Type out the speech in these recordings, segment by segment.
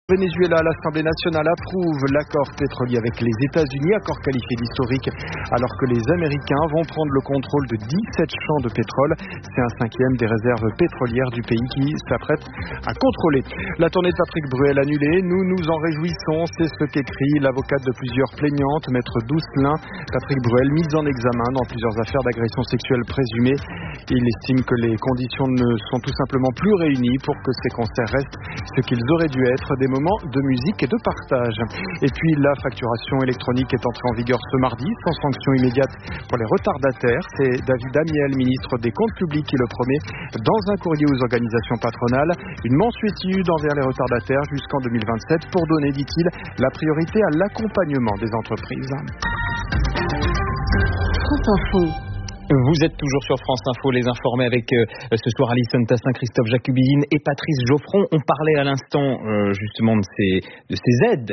Venezuela, l'Assemblée nationale approuve l'accord pétrolier avec les États-Unis, accord qualifié d'historique, alors que les Américains vont prendre le contrôle de 17 champs de pétrole. C'est un cinquième des réserves pétrolières du pays qui s'apprête à contrôler. La tournée de Patrick Bruel annulée, nous nous en réjouissons, c'est ce qu'écrit l'avocate de plusieurs plaignantes, maître Doucelin. Patrick Bruel, mis en examen dans plusieurs affaires d'agression sexuelle présumée. Il estime que les conditions ne sont tout simplement plus réunies pour que ces concerts restent ce qu'ils auraient dû être, des moments de musique et de partage. Et puis la facturation électronique est entrée en vigueur ce mardi, sans sanction immédiate pour les retardataires. C'est David Amiel, ministre des Comptes publics, qui le promet dans un courrier aux organisations patronales. Une mensuétude envers les retardataires jusqu'en 2027 pour donner, dit-il, la priorité à l'accompagnement des entreprises. France Info. Vous êtes toujours sur France Info, les informés avec ce soir Alison Tassin, Christophe Jacubine et Patrice Geoffron. On parlait à l'instant justement de ces aides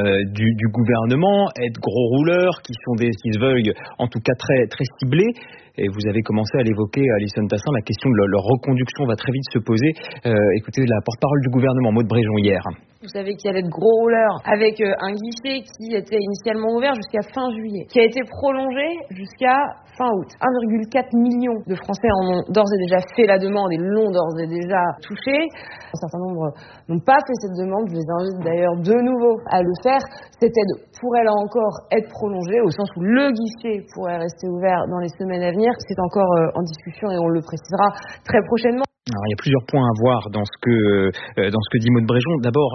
du gouvernement, aides gros rouleurs qui se veuillent en tout cas très, très ciblées. Et vous avez commencé à l'évoquer, Alison Tassin, la question de leur reconduction va très vite se poser. Écoutez la porte-parole du gouvernement, Maud Bréjon, hier. Vous savez qu'il y allait de gros rouleurs avec un guichet qui était initialement ouvert jusqu'à fin juillet, qui a été prolongé jusqu'à fin août. 1,4 million de Français en ont d'ores et déjà fait la demande et l'ont d'ores et déjà touché. Un certain nombre n'ont pas fait cette demande. Je les invite d'ailleurs de nouveau à le faire. Cette aide pourrait là encore être prolongée au sens où le guichet pourrait rester ouvert dans les semaines à venir. C'est encore en discussion et on le précisera très prochainement. Alors, il y a plusieurs points à voir dans ce que dit Maud Bréjon. D'abord,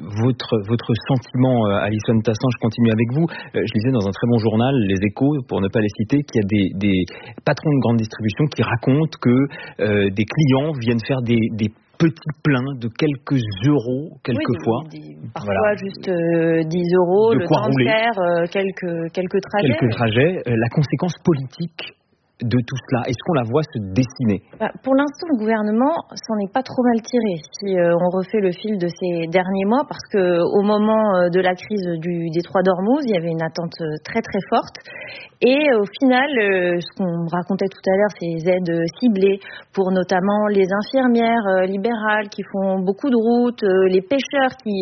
votre sentiment, Alison Tassin, je continue avec vous. Je lisais dans un très bon journal, Les Échos, pour ne pas les citer, qu'il y a des patrons de grande distribution qui racontent que des clients viennent faire des petits pleins de quelques euros, quelquefois. Oui, parfois voilà. Juste 10 euros, de le quoi temps rouler. de faire quelques trajets. Quelques trajets. La conséquence politique de tout cela, est-ce qu'on la voit se dessiner ? Pour l'instant, le gouvernement s'en est pas trop mal tiré, si on refait le fil de ces derniers mois, parce que au moment de la crise du détroit d'Ormuz, il y avait une attente très très forte. Et au final, ce qu'on racontait tout à l'heure, ces aides ciblées pour notamment les infirmières libérales qui font beaucoup de routes, les pêcheurs qui,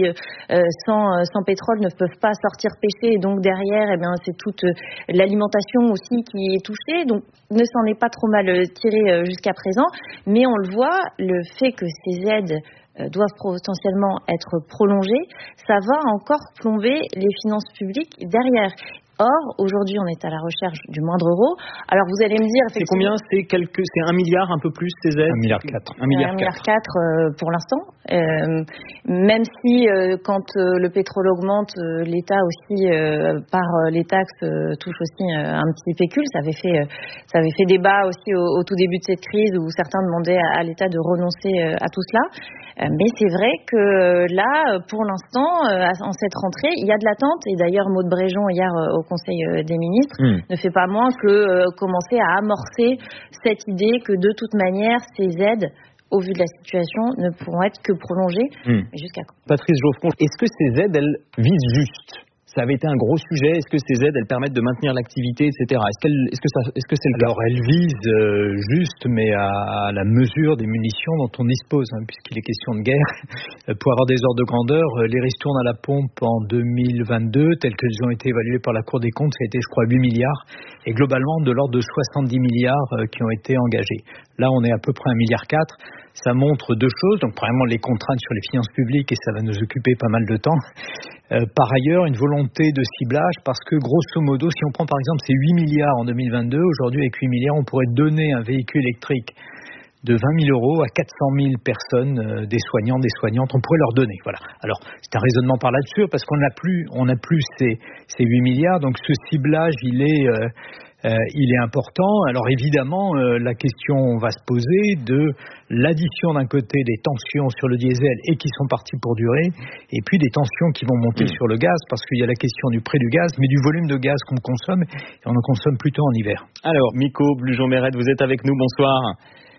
sans pétrole, ne peuvent pas sortir pêcher. Et donc derrière, c'est toute l'alimentation aussi qui est touchée. Donc ne s'en est pas trop mal tiré jusqu'à présent. Mais on le voit, le fait que ces aides doivent potentiellement être prolongées, ça va encore plomber les finances publiques derrière. Or, aujourd'hui, on est à la recherche du moindre euro. Alors, vous allez me dire... C'est combien ? C'est 1 milliard, un peu plus, ces aides ? 1,4 milliard. 1,4 milliard pour l'instant. Même si, quand le pétrole augmente, l'État aussi, par les taxes, touche aussi un petit pécule. Ça avait fait débat aussi au tout début de cette crise où certains demandaient à l'État de renoncer à tout cela. Mais c'est vrai que là, pour l'instant, en cette rentrée, il y a de l'attente. Et d'ailleurs, Maud Bréjon, hier, au Conseil des ministres, ne fait pas moins que commencer à amorcer cette idée que de toute manière, ces aides, au vu de la situation, ne pourront être que prolongées. Jusqu'à quand ? Patrice Geoffron, est-ce que ces aides, elles visent juste ? Ça avait été un gros sujet. Est-ce que ces aides, elles permettent de maintenir l'activité, etc. Est-ce que c'est le cas ? Alors, elles visent juste, mais à la mesure des munitions dont on dispose, puisqu'il est question de guerre. Pour avoir des ordres de grandeur, les ristournes à la pompe en 2022, telles qu'elles ont été évaluées par la Cour des comptes, ça a été, je crois, 8 milliards. Et globalement, de l'ordre de 70 milliards qui ont été engagés. Là, on est à peu près 1,4 milliard. Ça montre deux choses. Donc, premièrement, les contraintes sur les finances publiques, et ça va nous occuper pas mal de temps. Par ailleurs, une volonté de ciblage, parce que grosso modo, si on prend par exemple ces 8 milliards en 2022, aujourd'hui avec 8 milliards, on pourrait donner un véhicule électrique de 20 000 euros à 400 000 personnes, des soignants, des soignantes, on pourrait leur donner. Voilà. Alors, c'est un raisonnement par là-dessus, parce qu'on n'a plus ces 8 milliards, donc ce ciblage, il est important. Alors évidemment, la question va se poser de l'addition d'un côté des tensions sur le diesel et qui sont parties pour durer, et puis des tensions qui vont monter sur le gaz, parce qu'il y a la question du prix du gaz, mais du volume de gaz qu'on consomme, et on en consomme plutôt en hiver. Alors, Miko Blujon-Mérette, vous êtes avec nous, bonsoir.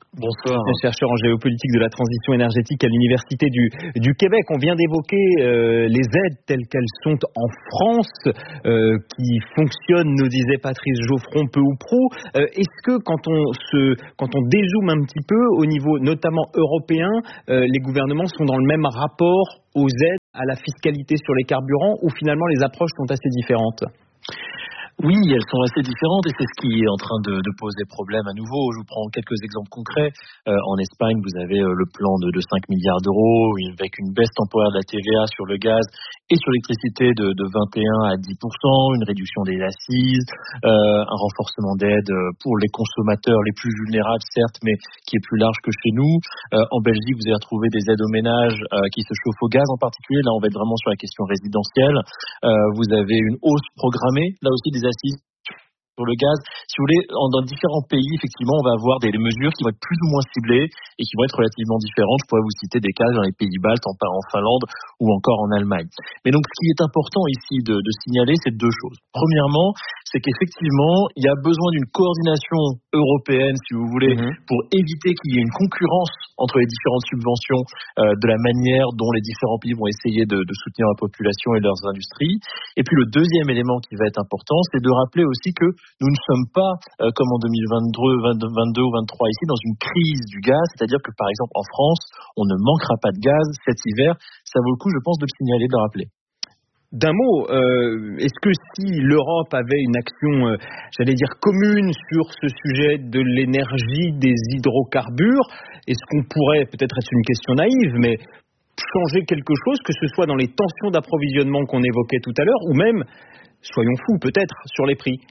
Bonsoir. Chercheur en géopolitique de la transition énergétique à l'Université du Québec. On vient d'évoquer les aides telles qu'elles sont en France, qui fonctionnent, nous disait Patrice Geoffron, peu ou prou. Est-ce que quand on dézoome un petit peu au niveau notamment européen, les gouvernements sont dans le même rapport aux aides, à la fiscalité sur les carburants, ou finalement les approches sont assez différentes ? Oui, elles sont assez différentes et c'est ce qui est en train de poser problème à nouveau. Je vous prends quelques exemples concrets. En Espagne, vous avez le plan de 5 milliards d'euros avec une baisse temporaire de la TVA sur le gaz et sur l'électricité de 21 à 10%, une réduction des assises, un renforcement d'aide pour les consommateurs les plus vulnérables, certes, mais qui est plus large que chez nous. En Belgique, vous allez retrouver des aides aux ménages qui se chauffent au gaz en particulier. Là, on va être vraiment sur la question résidentielle. Vous avez une hausse programmée, là aussi des assises sur le gaz. Si vous voulez, dans différents pays, effectivement, on va avoir des mesures qui vont être plus ou moins ciblées et qui vont être relativement différentes. Je pourrais vous citer des cas dans les pays baltes, en Finlande ou encore en Allemagne. Mais donc, ce qui est important ici de signaler, c'est deux choses. Premièrement, c'est qu'effectivement, il y a besoin d'une coordination européenne, si vous voulez, pour éviter qu'il y ait une concurrence entre les différentes subventions, de la manière dont les différents pays vont essayer de soutenir la population et leurs industries. Et puis le deuxième élément qui va être important, c'est de rappeler aussi que nous ne sommes pas, comme en 2022 ou 2023 ici, dans une crise du gaz, c'est-à-dire que par exemple en France, on ne manquera pas de gaz cet hiver. Ça vaut le coup, je pense, de le signaler, de le rappeler. D'un mot, est-ce que si l'Europe avait une action, j'allais dire commune sur ce sujet de l'énergie, des hydrocarbures, est-ce qu'on pourrait, peut-être est-ce une question naïve, mais changer quelque chose, que ce soit dans les tensions d'approvisionnement qu'on évoquait tout à l'heure, ou même, soyons fous peut-être, sur les prix?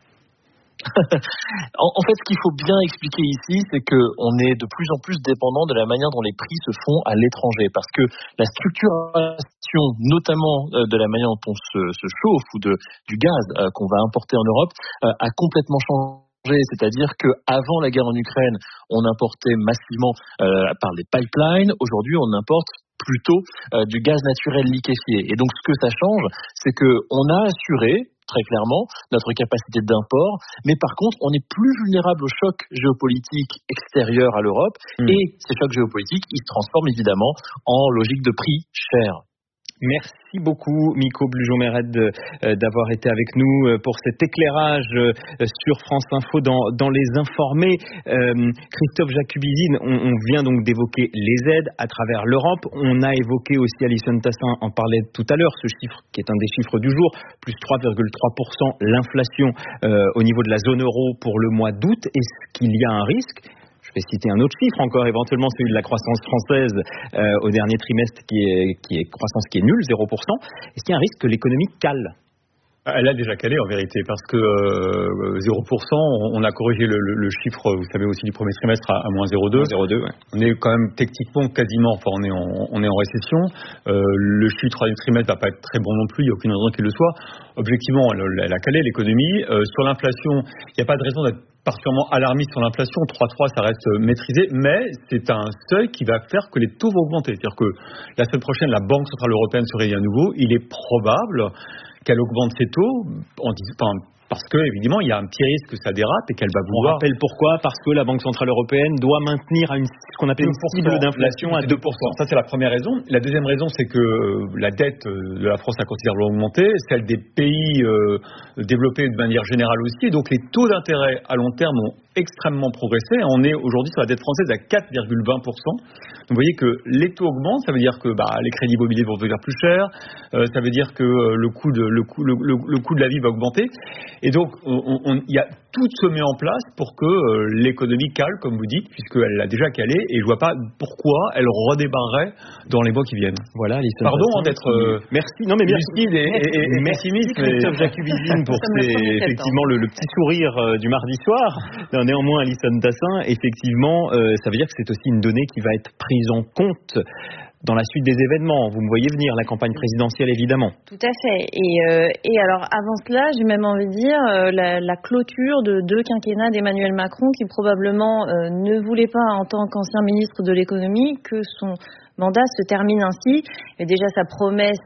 En fait, ce qu'il faut bien expliquer ici, c'est qu'on est de plus en plus dépendant de la manière dont les prix se font à l'étranger. Parce que la structuration, notamment de la manière dont on se chauffe ou du gaz qu'on va importer en Europe, a complètement changé. C'est-à-dire qu'avant la guerre en Ukraine, on importait massivement par les pipelines. Aujourd'hui, on importe plutôt du gaz naturel liquéfié. Et donc, ce que ça change, c'est qu'on a assuré très clairement notre capacité d'import, mais par contre, on est plus vulnérable aux chocs géopolitiques extérieurs à l'Europe, et ces chocs géopolitiques, ils se transforment évidemment en logique de prix cher. Merci beaucoup, Miko Blujon-Mérette, d'avoir été avec nous pour cet éclairage sur France Info dans Les Informés. Christophe Jacubizine, on vient donc d'évoquer les aides à travers l'Europe. On a évoqué aussi, Alison Tassin en parlait tout à l'heure, ce chiffre qui est un des chiffres du jour, plus 3,3% l'inflation au niveau de la zone euro pour le mois d'août. Est-ce qu'il y a un risque ? Je vais citer un autre chiffre encore, éventuellement celui de la croissance française au dernier trimestre qui est croissance qui est nulle, 0%. Est-ce qu'il y a un risque que l'économie cale ? Elle a déjà calé en vérité, parce que 0%, on a corrigé le chiffre, vous savez aussi, du premier trimestre à moins 0,2. 0,2, ouais. On est quand même techniquement quasiment, on est en récession. Le chiffre du troisième trimestre va pas être très bon non plus, il n'y a aucune raison qu'il le soit. Objectivement, elle a calé l'économie. Sur l'inflation, il n'y a pas de raison d'être particulièrement alarmiste sur l'inflation. 3,3, ça reste maîtrisé, mais c'est un seuil qui va faire que les taux vont augmenter. C'est-à-dire que la semaine prochaine, la Banque Centrale Européenne se réunit à nouveau. Il est probable qu'elle augmente ses taux parce que, évidemment, il y a un petit risque que ça dérape et qu'elle va vouloir... On rappelle pourquoi ? Parce que la Banque Centrale Européenne doit maintenir ce qu'on appelle une cible d'inflation à 2%. Ça, c'est la première raison. La deuxième raison, c'est que la dette de la France a considérablement augmenté, celle des pays développés de manière générale aussi. Et donc, les taux d'intérêt à long terme ont extrêmement progressé. On est aujourd'hui sur la dette française à 4,20%. Vous voyez que les taux augmentent, ça veut dire que les crédits immobiliers vont devenir plus chers, ça veut dire que le coût de la vie va augmenter. Et donc, tout se met en place pour que l'économie cale, comme vous dites, puisqu'elle l'a déjà calé, et je ne vois pas pourquoi elle redémarrerait dans les mois qui viennent. Voilà, Alison. Pardon d'être merci. Non, mais lucide et pessimiste. Christophe Jacubizine pour effectivement le petit sourire du mardi soir. Néanmoins, Alison Tassin, effectivement, ça veut dire que c'est aussi une donnée qui va être prise en compte dans la suite des événements. Vous me voyez venir, la campagne présidentielle, évidemment. Tout à fait. Et alors, avant cela, j'ai même envie de dire la clôture de 2 quinquennats d'Emmanuel Macron, qui probablement ne voulait pas, en tant qu'ancien ministre de l'économie, que son mandat se termine ainsi. Et déjà sa promesse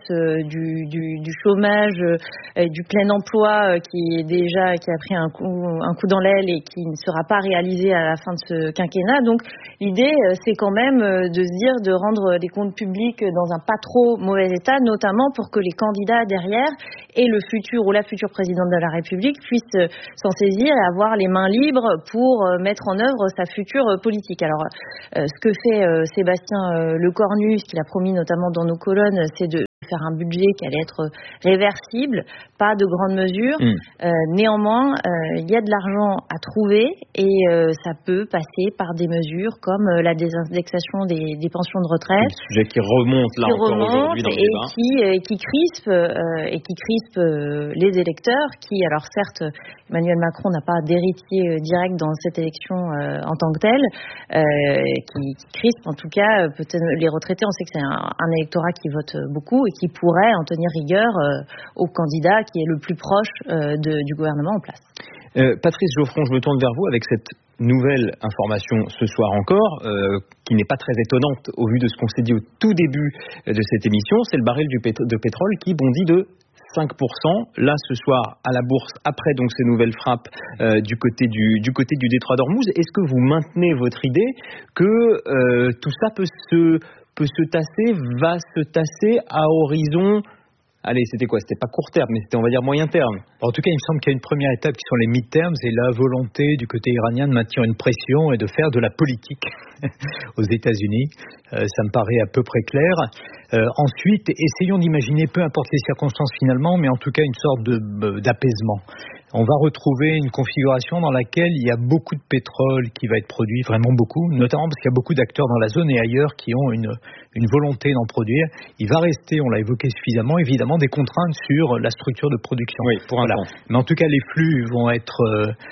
du chômage, du plein emploi qui a pris un coup dans l'aile et qui ne sera pas réalisé à la fin de ce quinquennat. Donc l'idée, c'est quand même de se dire de rendre les comptes publics dans un pas trop mauvais état, notamment pour que les candidats derrière et le futur ou la future présidente de la République puissent s'en saisir et avoir les mains libres pour mettre en œuvre sa future politique. Alors, ce que fait Sébastien Lecornu, ce qu'il a promis notamment dans nos colonnes, c'est de faire un budget qui allait être réversible, pas de grandes mesures. Néanmoins, il y a de l'argent à trouver et ça peut passer par des mesures comme la désindexation des pensions de retraite. Un sujet qui remonte là encore aujourd'hui dans le débat. Et qui crispe les électeurs qui, alors certes, Emmanuel Macron n'a pas d'héritier direct dans cette élection en tant que telle, qui crispe en tout cas peut-être les retraités. On sait que c'est un électorat qui vote beaucoup et qui pourrait en tenir rigueur au candidat qui est le plus proche du gouvernement en place. Patrice Geoffron, je me tourne vers vous avec cette nouvelle information ce soir encore, qui n'est pas très étonnante au vu de ce qu'on s'est dit au tout début de cette émission. C'est le baril de pétrole qui bondit de 5%. Là, ce soir, à la bourse, après donc ces nouvelles frappes du côté du détroit d'Ormuz. Est-ce que vous maintenez votre idée que tout ça peut se tasser, va se tasser à horizon... Allez, c'était quoi? C'était pas court terme, mais c'était, on va dire, moyen terme. En tout cas, il me semble qu'il y a une première étape qui sont les mid-terms et la volonté du côté iranien de maintenir une pression et de faire de la politique aux États-Unis. Ça me paraît à peu près clair. Ensuite, essayons d'imaginer, peu importe les circonstances finalement, mais en tout cas une sorte d'apaisement. On va retrouver une configuration dans laquelle il y a beaucoup de pétrole qui va être produit, vraiment beaucoup, notamment parce qu'il y a beaucoup d'acteurs dans la zone et ailleurs qui ont une volonté d'en produire. Il va rester, on l'a évoqué suffisamment, évidemment, des contraintes sur la structure de production. Oui, pour un temps. Mais en tout cas, les flux vont être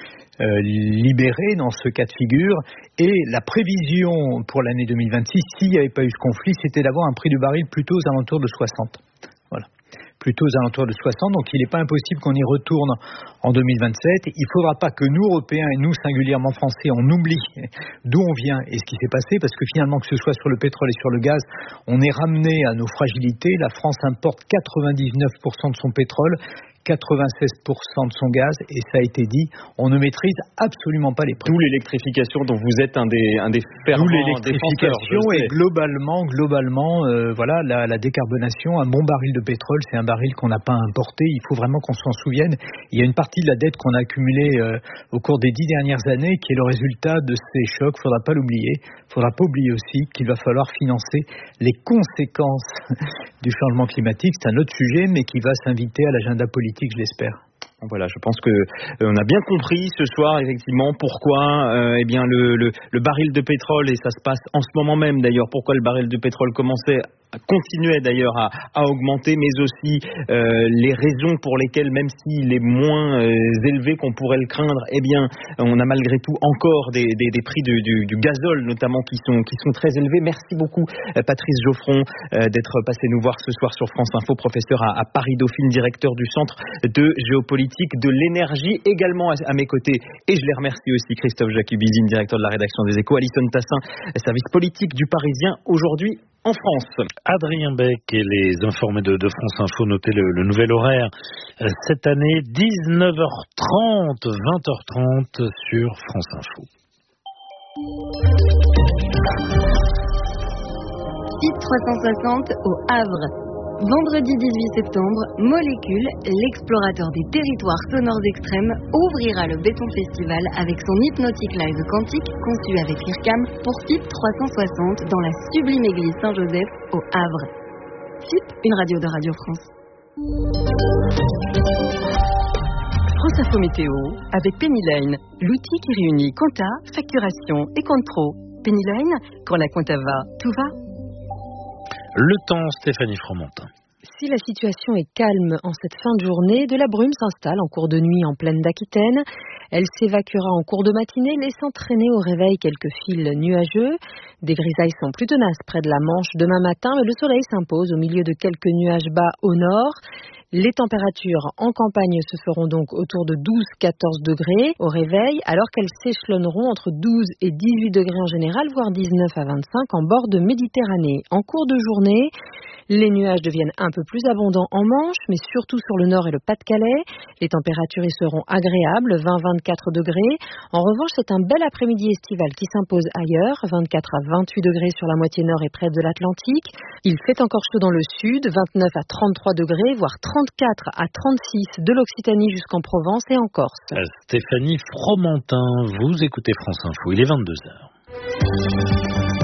libérés dans ce cas de figure. Et la prévision pour l'année 2026, s'il n'y avait pas eu ce conflit, c'était d'avoir un prix du baril plutôt aux alentours de 60. Voilà. Plutôt aux alentours de 60, donc il n'est pas impossible qu'on y retourne en 2027. Il ne faudra pas que nous, Européens, et nous singulièrement Français, on oublie d'où on vient et ce qui s'est passé, parce que finalement, que ce soit sur le pétrole et sur le gaz, on est ramené à nos fragilités. La France importe 99% de son pétrole, 96% de son gaz, et ça a été dit, on ne maîtrise absolument pas les prix. D'où l'électrification dont vous êtes un des fervents défenseurs. Et globalement, voilà, la décarbonation, un bon baril de pétrole, c'est un baril qu'on n'a pas importé. Il faut vraiment qu'on s'en souvienne. Il y a une partie de la dette qu'on a accumulée au cours des 10 dernières années qui est le résultat de ces chocs. Il ne faudra pas l'oublier. Il ne faudra pas oublier aussi qu'il va falloir financer les conséquences du changement climatique. C'est un autre sujet, mais qui va s'inviter à l'agenda politique, je l'espère. Voilà, je pense que on a bien compris ce soir effectivement pourquoi le baril de pétrole, et ça se passe en ce moment même d'ailleurs, pourquoi le baril de pétrole continuait d'ailleurs à augmenter, mais aussi les raisons pour lesquelles, même s'il est moins élevé qu'on pourrait le craindre, on a malgré tout encore des prix du gazole notamment qui sont très élevés. Merci beaucoup Patrice Geoffron d'être passé nous voir ce soir sur France Info, professeur à Paris Dauphine, directeur du Centre de géopolitique de l'énergie, également à mes côtés, et je les remercie aussi, Christophe Jacubizine, directeur de la rédaction des Échos, Alison Tassin, service politique du Parisien aujourd'hui en France. Adrien Beck et les informés de France Info, notez le nouvel horaire. Cette année, 19h30, 20h30 sur France Info. Site 360 au Havre. Vendredi 18 septembre, Molécule, l'explorateur des territoires sonores extrêmes, ouvrira le Béton Festival avec son Hypnotic Live quantique conçu avec l'IRCAM pour FIP 360 dans la sublime église Saint-Joseph au Havre. FIP, une radio de Radio France. France Info Météo avec Penny Lane, l'outil qui réunit compta, facturation et compte pro. Penny Lane, quand la compta va, tout va. Le temps, Stéphanie Fromentin. Si la situation est calme en cette fin de journée, de la brume s'installe en cours de nuit en plaine d'Aquitaine. Elle s'évacuera en cours de matinée, laissant traîner au réveil quelques fils nuageux. Des grisailles sont plus tenaces près de la Manche demain matin, mais le soleil s'impose au milieu de quelques nuages bas au nord. Les températures en campagne se feront donc autour de 12-14 degrés au réveil, alors qu'elles s'échelonneront entre 12 et 18 degrés en général, voire 19 à 25 en bord de Méditerranée. En cours de journée, les nuages deviennent un peu plus abondants en Manche, mais surtout sur le nord et le Pas-de-Calais. Les températures y seront agréables, 20-24 degrés. En revanche, c'est un bel après-midi estival qui s'impose ailleurs, 24 à 28 degrés sur la moitié nord et près de l'Atlantique. Il fait encore chaud dans le sud, 29 à 33 degrés, voire 34 à 36 de l'Occitanie jusqu'en Provence et en Corse. Stéphanie Fromentin, vous écoutez France Info, il est 22h.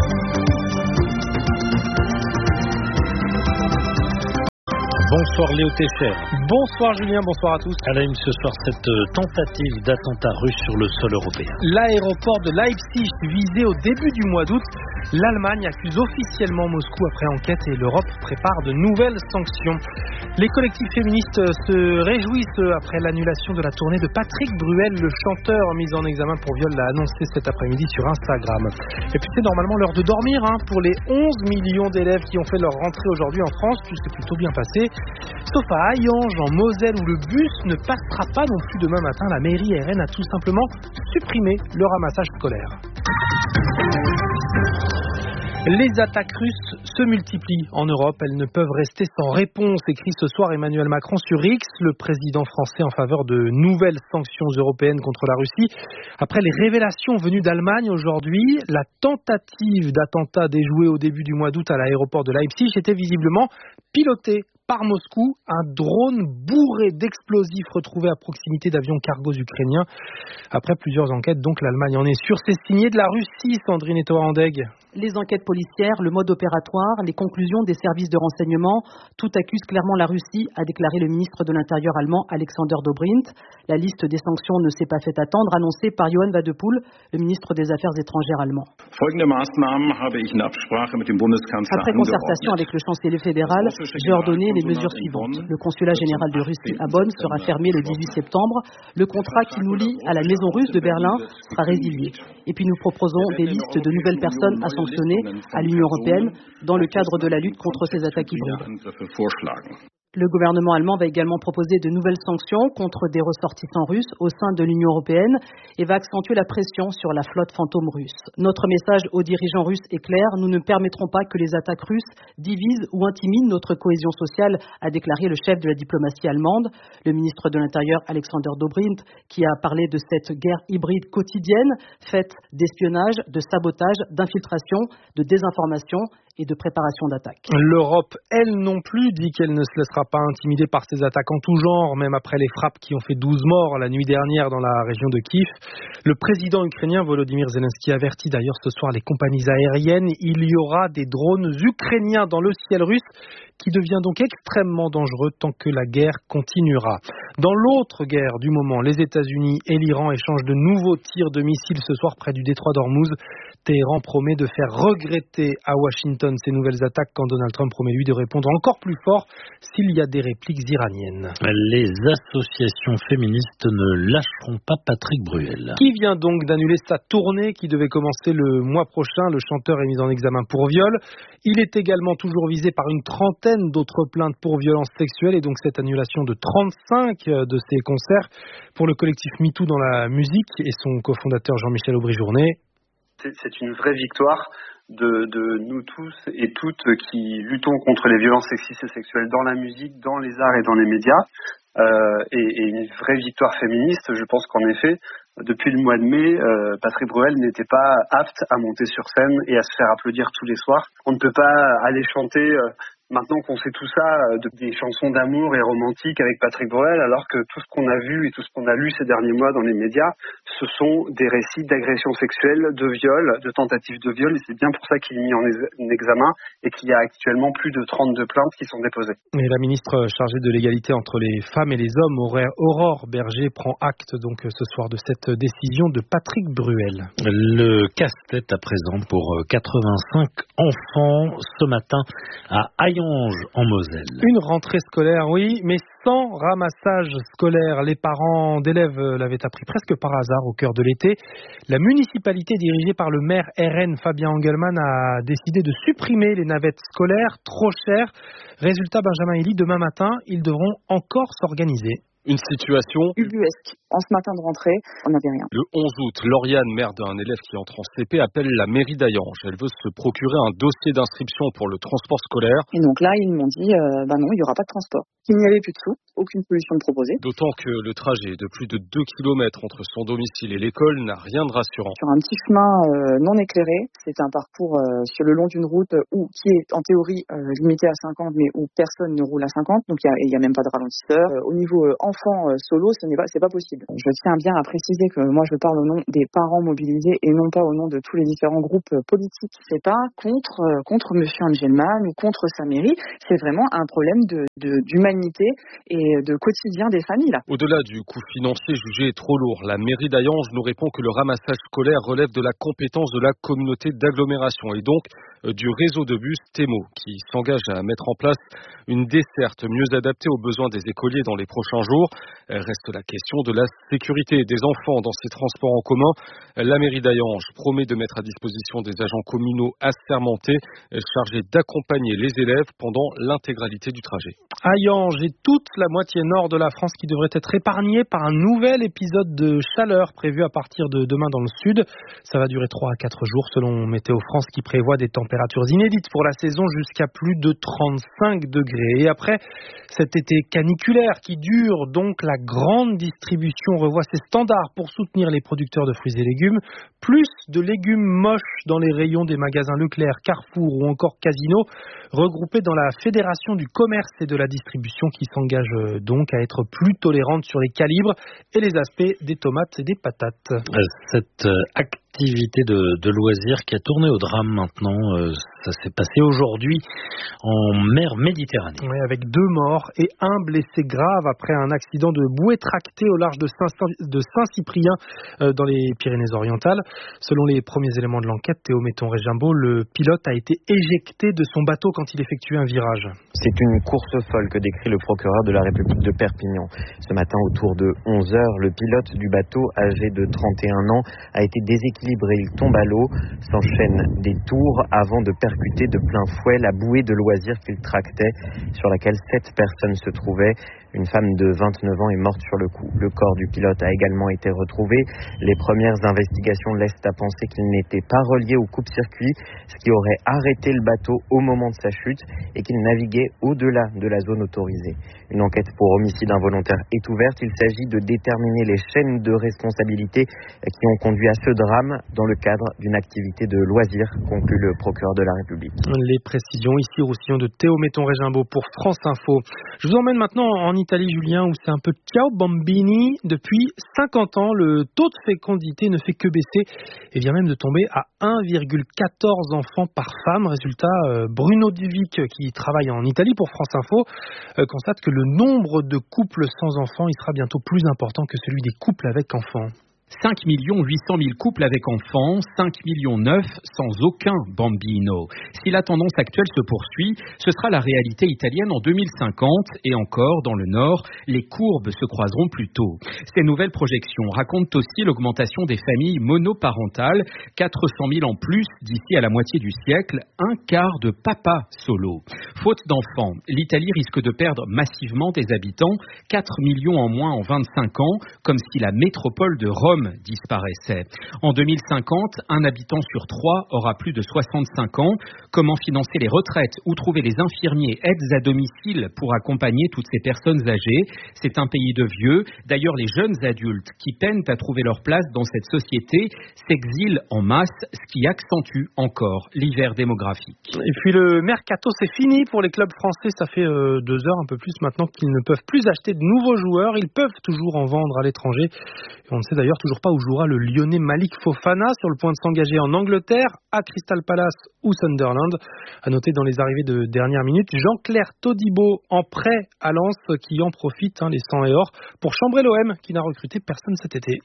Bonsoir Léo Técher. Bonsoir Julien, bonsoir à tous. À la une ce soir, cette tentative d'attentat russe sur le sol européen. L'aéroport de Leipzig visé au début du mois d'août. L'Allemagne accuse officiellement Moscou après enquête et l'Europe prépare de nouvelles sanctions. Les collectifs féministes se réjouissent après l'annulation de la tournée de Patrick Bruel, le chanteur mis en examen pour viol, l'a annoncé cet après-midi sur Instagram. Et puis c'est normalement l'heure de dormir pour les 11 millions d'élèves qui ont fait leur rentrée aujourd'hui en France. Tout s'est plutôt bien passé. Sauf à Hayange, en Moselle, où le bus ne passera pas non plus demain matin. La mairie RN a tout simplement supprimé le ramassage scolaire. Les attaques russes se multiplient en Europe. Elles ne peuvent rester sans réponse, écrit ce soir Emmanuel Macron sur X, le président français en faveur de nouvelles sanctions européennes contre la Russie. Après les révélations venues d'Allemagne aujourd'hui, la tentative d'attentat déjouée au début du mois d'août à l'aéroport de Leipzig était visiblement pilotée par Moscou, un drone bourré d'explosifs retrouvé à proximité d'avions cargos ukrainiens. Après plusieurs enquêtes, donc l'Allemagne en est sûre. C'est signé de la Russie, Sandrine Etoa-Andeg. Les enquêtes policières, le mode opératoire, les conclusions des services de renseignement, tout accuse clairement la Russie, a déclaré le ministre de l'Intérieur allemand Alexander Dobrindt. La liste des sanctions ne s'est pas fait attendre, annoncée par Johann Wadepool, le ministre des Affaires étrangères allemand. Après concertation avec le chancelier fédéral, j'ai ordonné les mesures suivantes. Le consulat général de Russie à Bonn sera fermé le 18 septembre. Le contrat qui nous lie à la maison russe de Berlin sera résilié. Et puis nous proposons des listes de nouvelles personnes à sanctionner à l'Union européenne dans le cadre de la lutte contre ces attaques hybrides. Le gouvernement allemand va également proposer de nouvelles sanctions contre des ressortissants russes au sein de l'Union européenne et va accentuer la pression sur la flotte fantôme russe. Notre message aux dirigeants russes est clair, nous ne permettrons pas que les attaques russes divisent ou intimident notre cohésion sociale, a déclaré le chef de la diplomatie allemande, le ministre de l'Intérieur Alexander Dobrindt, qui a parlé de cette guerre hybride quotidienne, faite d'espionnage, de sabotage, d'infiltration, de désinformation et de préparation d'attaques. L'Europe, elle non plus, dit qu'elle ne se laissera pas intimider par ces attaques en tout genre, même après les frappes qui ont fait 12 morts la nuit dernière dans la région de Kiev. Le président ukrainien Volodymyr Zelensky avertit d'ailleurs ce soir les compagnies aériennes. Il y aura des drones ukrainiens dans le ciel russe, qui devient donc extrêmement dangereux tant que la guerre continuera. Dans l'autre guerre du moment, les États-Unis et l'Iran échangent de nouveaux tirs de missiles ce soir près du détroit d'Ormuz. Téhéran promet de faire regretter à Washington ces nouvelles attaques quand Donald Trump promet lui de répondre encore plus fort s'il y a des répliques iraniennes. Les associations féministes ne lâcheront pas Patrick Bruel. Qui vient donc d'annuler sa tournée qui devait commencer le mois prochain. Le chanteur est mis en examen pour viol. Il est également toujours visé par une trentaine d'autres plaintes pour violences sexuelles et donc cette annulation de 35 de ses concerts pour le collectif MeToo dans la musique et son cofondateur Jean-Michel Aubry-Journet. C'est une vraie victoire de nous tous et toutes qui luttons contre les violences sexistes et sexuelles dans la musique, dans les arts et dans les médias. Et une vraie victoire féministe. Je pense qu'en effet, depuis le mois de mai, Patrick Bruel n'était pas apte à monter sur scène et à se faire applaudir tous les soirs. On ne peut pas aller chanter... Maintenant qu'on sait tout ça, des chansons d'amour et romantiques avec Patrick Bruel, alors que tout ce qu'on a vu et tout ce qu'on a lu ces derniers mois dans les médias, ce sont des récits d'agressions sexuelles, de viols, de tentatives de viol, et c'est bien pour ça qu'il est mis en examen et qu'il y a actuellement plus de 32 plaintes qui sont déposées. Et la ministre chargée de l'égalité entre les femmes et les hommes, Aurore Berger, prend acte donc ce soir de cette décision de Patrick Bruel. Le casse-tête à présent pour 85 enfants ce matin à d'Ayange en Moselle. Une rentrée scolaire, oui, mais sans ramassage scolaire. Les parents d'élèves l'avaient appris presque par hasard au cœur de l'été. La municipalité dirigée par le maire RN Fabien Engelmann a décidé de supprimer les navettes scolaires trop chères. Résultat, Benjamin Elie, demain matin, ils devront encore s'organiser. Une situation ubuesque. En ce matin de rentrée, on n'avait rien. Le 11 août, Lauriane, mère d'un élève qui entre en CP, appelle la mairie d'Ayange. Elle veut se procurer un dossier d'inscription pour le transport scolaire. Et donc là, ils m'ont dit, non, il n'y aura pas de transport. Il n'y avait plus de sous, aucune solution proposée. D'autant que le trajet de plus de 2 km entre son domicile et l'école n'a rien de rassurant. Sur un petit chemin non éclairé, c'est un parcours sur le long d'une route qui est en théorie limité à 50, mais où personne ne roule à 50, donc il n'y a même pas de ralentisseur. Au niveau enfant solo, c'est pas possible. Je tiens bien à préciser que moi je parle au nom des parents mobilisés et non pas au nom de tous les différents groupes politiques. C'est pas contre Monsieur Engelmann ou contre sa mairie, c'est vraiment un problème d'humanité et de quotidien des familles. Là. Au-delà du coût financier jugé trop lourd, la mairie d'Ayange nous répond que le ramassage scolaire relève de la compétence de la communauté d'agglomération et donc du réseau de bus TEMO qui s'engage à mettre en place une desserte mieux adaptée aux besoins des écoliers dans les prochains jours. Reste la question de la sécurité des enfants dans ces transports en commun. La mairie d'Ayange promet de mettre à disposition des agents communaux assermentés chargés d'accompagner les élèves pendant l'intégralité du trajet. Ayange et toute la moitié nord de la France qui devrait être épargnée par un nouvel épisode de chaleur prévu à partir de demain dans le sud. Ça va durer 3 à 4 jours selon Météo France qui prévoit des températures inédites pour la saison jusqu'à plus de 35 degrés. Et après cet été caniculaire qui dure, donc la grande distribution revoit ses standards pour soutenir les producteurs de fruits et légumes. Plus de légumes moches dans les rayons des magasins Leclerc, Carrefour ou encore Casino, regroupés dans la Fédération du commerce et de la distribution qui s'engage donc à être plus tolérante sur les calibres et les aspects des tomates et des patates. Cette activité de loisirs qui a tourné au drame maintenant, ça s'est passé aujourd'hui en mer Méditerranée. Oui, avec 2 morts et 1 blessé grave après un accident de bouée tractée au large de Saint-Cyprien dans les Pyrénées-Orientales. Selon les premiers éléments de l'enquête, Théo Metton-Régimbaud, le pilote a été éjecté de son bateau quand il effectuait un virage. C'est une course folle que décrit le procureur de la République de Perpignan. Ce matin, autour de 11h, le pilote du bateau, âgé de 31 ans, a été déséquilibré. Il tombe à l'eau, s'enchaîne des tours avant de percuter de plein fouet la bouée de loisirs qu'il tractait, sur laquelle 7 personnes se trouvaient. Une femme de 29 ans est morte sur le coup. Le corps du pilote a également été retrouvé. Les premières investigations laissent à penser qu'il n'était pas relié au coupe-circuit, ce qui aurait arrêté le bateau au moment de sa chute et qu'il naviguait au-delà de la zone autorisée. Une enquête pour homicide involontaire est ouverte. Il s'agit de déterminer les chaînes de responsabilité qui ont conduit à ce drame dans le cadre d'une activité de loisir, conclut le procureur de la République. Les précisions ici au Roussillon de Théo Metton-Régimbaud pour France Info. Je vous emmène maintenant en Italie, Julien, où c'est un peu ciao bambini. Depuis 50 ans, le taux de fécondité ne fait que baisser et vient même de tomber à 1,14 enfants par femme. Résultat, Bruno Duvic, qui travaille en Italie pour France Info, constate que le nombre de couples sans enfants, il sera bientôt plus important que celui des couples avec enfants. 5 800 000 couples avec enfants, 5 900 000 sans aucun bambino. Si la tendance actuelle se poursuit, ce sera la réalité italienne en 2050 et encore dans le Nord, les courbes se croiseront plus tôt. Ces nouvelles projections racontent aussi l'augmentation des familles monoparentales, 400 000 en plus d'ici à la moitié du siècle, un quart de papas solo. Faute d'enfants, l'Italie risque de perdre massivement des habitants, 4 millions en moins en 25 ans, comme si la métropole de Rome disparaissait. En 2050, un habitant sur 3 aura plus de 65 ans. Comment financer les retraites ou trouver les infirmiers aides à domicile pour accompagner toutes ces personnes âgées? C'est un pays de vieux. D'ailleurs, les jeunes adultes qui peinent à trouver leur place dans cette société s'exilent en masse, ce qui accentue encore l'hiver démographique. Et puis le mercato, c'est fini pour les clubs français. Ça fait 2 heures, un peu plus maintenant, qu'ils ne peuvent plus acheter de nouveaux joueurs. Ils peuvent toujours en vendre à l'étranger. Et on ne sait d'ailleurs toujours pas où jouera le Lyonnais Malik Fofana, sur le point de s'engager en Angleterre, à Crystal Palace ou Sunderland. À noter dans les arrivées de dernière minute, Jean-Claire Todibo en prêt à Lens, qui en profite, les 100 et or, pour chambrer l'OM, qui n'a recruté personne cet été.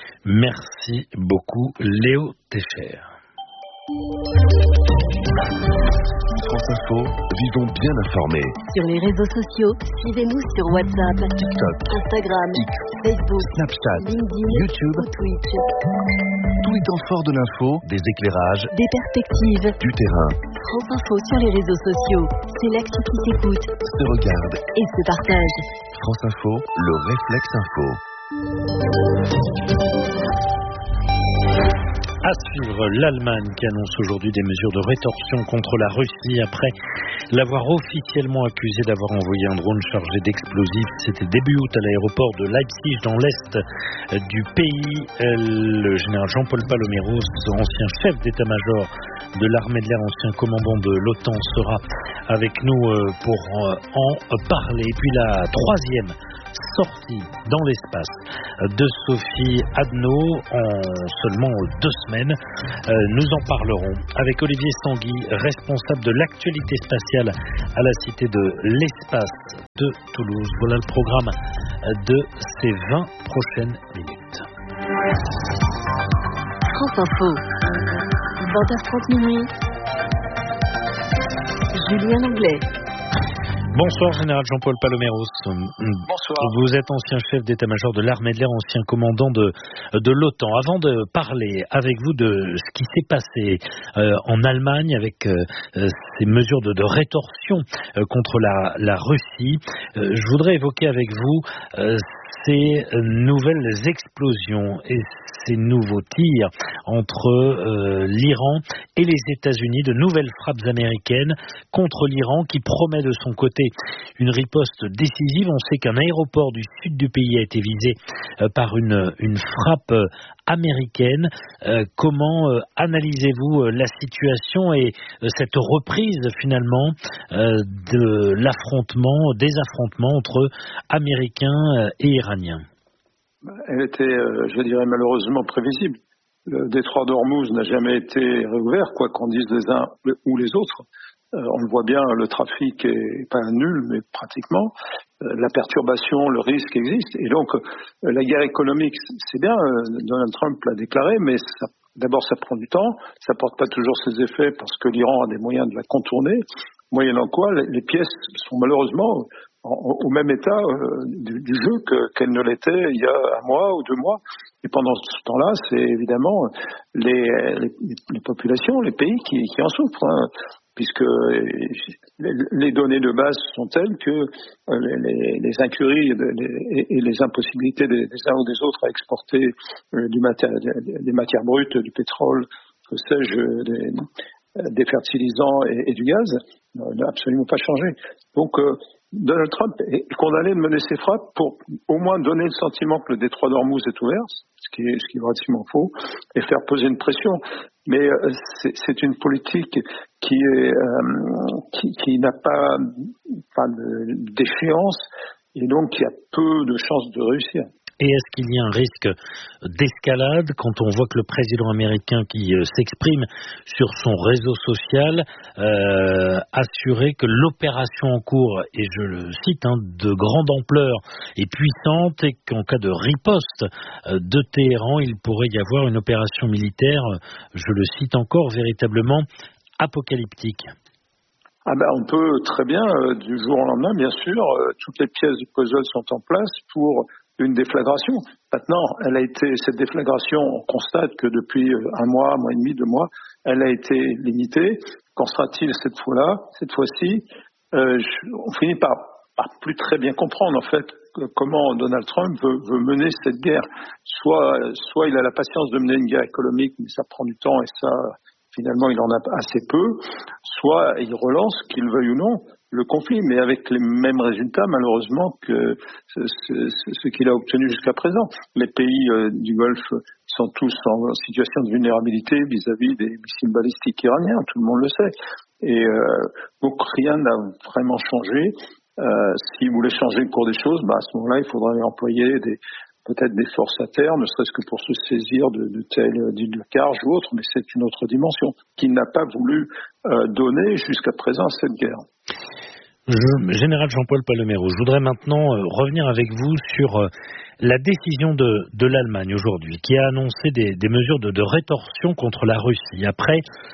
Merci beaucoup, Léo Técher. France Info, vivons bien informés. Sur les réseaux sociaux, suivez-nous sur WhatsApp, TikTok, Instagram, X, Facebook, Snapchat, LinkedIn, YouTube, ou Twitch. Tous les temps forts de l'info, des éclairages, des perspectives, du terrain. France Info sur les réseaux sociaux, c'est l'actu qui s'écoute, se regarde et se partage. France Info, le réflexe info. À suivre, l'Allemagne qui annonce aujourd'hui des mesures de rétorsion contre la Russie après l'avoir officiellement accusé d'avoir envoyé un drone chargé d'explosifs. C'était début août à l'aéroport de Leipzig dans l'est du pays. Le général Jean-Paul Paloméros, ancien chef d'état-major de l'armée de l'air, ancien commandant de l'OTAN, sera avec nous pour en parler. Et puis la troisième sortie dans l'espace de Sophie Adno en seulement 2 semaines. Nous en parlerons avec Olivier Sanguy, responsable de l'actualité spatiale à la Cité de l'Espace de Toulouse. Voilà le programme de ces 20 prochaines minutes. France Info, 20h30 minuit. Julien Langlais. Bonsoir, général Jean-Paul Paloméros. Bonsoir. Vous êtes ancien chef d'état-major de l'armée de l'air, ancien commandant de l'OTAN. Avant de parler avec vous de ce qui s'est passé en Allemagne avec ces mesures de rétorsion contre la Russie, je voudrais évoquer avec vous ces nouvelles explosions et ces nouveaux tirs entre l'Iran et les États-Unis, de nouvelles frappes américaines contre l'Iran qui promet de son côté une riposte décisive. On sait qu'un aéroport du sud du pays a été visé par une frappe américaine. Comment analysez-vous la situation et cette reprise finalement des affrontements entre Américains et Iraniens? Elle était, je dirais, malheureusement prévisible. Le détroit d'Ormuz n'a jamais été réouvert, quoi qu'en disent les uns ou les autres. On le voit bien, le trafic est pas nul, mais pratiquement. La perturbation, le risque existe. Et donc, la guerre économique, c'est bien, Donald Trump l'a déclaré, mais d'abord, ça prend du temps. Ça porte pas toujours ses effets parce que l'Iran a des moyens de la contourner. Moyennant quoi, les pièces sont malheureusement au même état du jeu qu'elles ne l'étaient il y a 1 mois ou 2 mois. Et pendant ce temps-là, c'est évidemment les populations, les pays qui en souffrent, hein, puisque les données de base sont telles que les incuries et les impossibilités des uns ou des autres à exporter des matières brutes, du pétrole, que sais-je, des fertilisants et du gaz n'a absolument pas changé. Donc Donald Trump est condamné de mener ses frappes pour au moins donner le sentiment que le détroit d'Ormuz est ouvert, ce qui est relativement faux, et faire poser une pression. Mais c'est une politique qui n'a pas d'échéance et donc qui a peu de chances de réussir. Et est-ce qu'il y a un risque d'escalade quand on voit que le président américain qui s'exprime sur son réseau social assurait que l'opération en cours, et je le cite, de grande ampleur et puissante, et qu'en cas de riposte de Téhéran, il pourrait y avoir une opération militaire, je le cite encore, véritablement apocalyptique? On peut très bien, du jour au lendemain, bien sûr, toutes les pièces du puzzle sont en place pour une déflagration. Maintenant, cette déflagration, on constate que depuis 1 mois, 1 mois et demi, 2 mois, elle a été limitée. Qu'en sera-t-il cette fois-ci? On finit par plus très bien comprendre, en fait, comment Donald Trump veut mener cette guerre. Soit il a la patience de mener une guerre économique, mais ça prend du temps et ça, finalement, il en a assez peu. Soit il relance, qu'il veuille ou non, le conflit, mais avec les mêmes résultats, malheureusement, que ce qu'il a obtenu jusqu'à présent. Les pays du Golfe sont tous en situation de vulnérabilité vis-à-vis des missiles balistiques iraniens, tout le monde le sait. Et donc rien n'a vraiment changé. S'il voulait changer le cours des choses, à ce moment-là, il faudrait employer peut-être des forces à terre, ne serait-ce que pour se saisir de telles îles de Karj ou autres, mais c'est une autre dimension qu'il n'a pas voulu donner jusqu'à présent à cette guerre. Général Jean-Paul Paloméros, je voudrais maintenant revenir avec vous sur la décision de l'Allemagne aujourd'hui, qui a annoncé des mesures de rétorsion contre la Russie. Après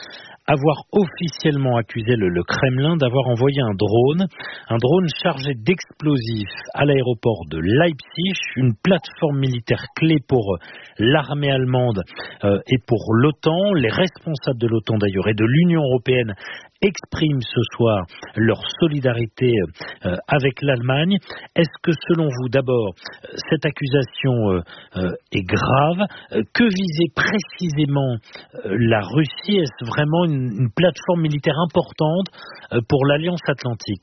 avoir officiellement accusé le Kremlin d'avoir envoyé un drone chargé d'explosifs à l'aéroport de Leipzig, une plateforme militaire clé pour l'armée allemande et pour l'OTAN. Les responsables de l'OTAN d'ailleurs et de l'Union européenne expriment ce soir leur solidarité avec l'Allemagne. Est-ce que selon vous, d'abord, cette accusation est grave? Que visait précisément la Russie? Est-ce vraiment une plateforme militaire importante pour l'Alliance Atlantique?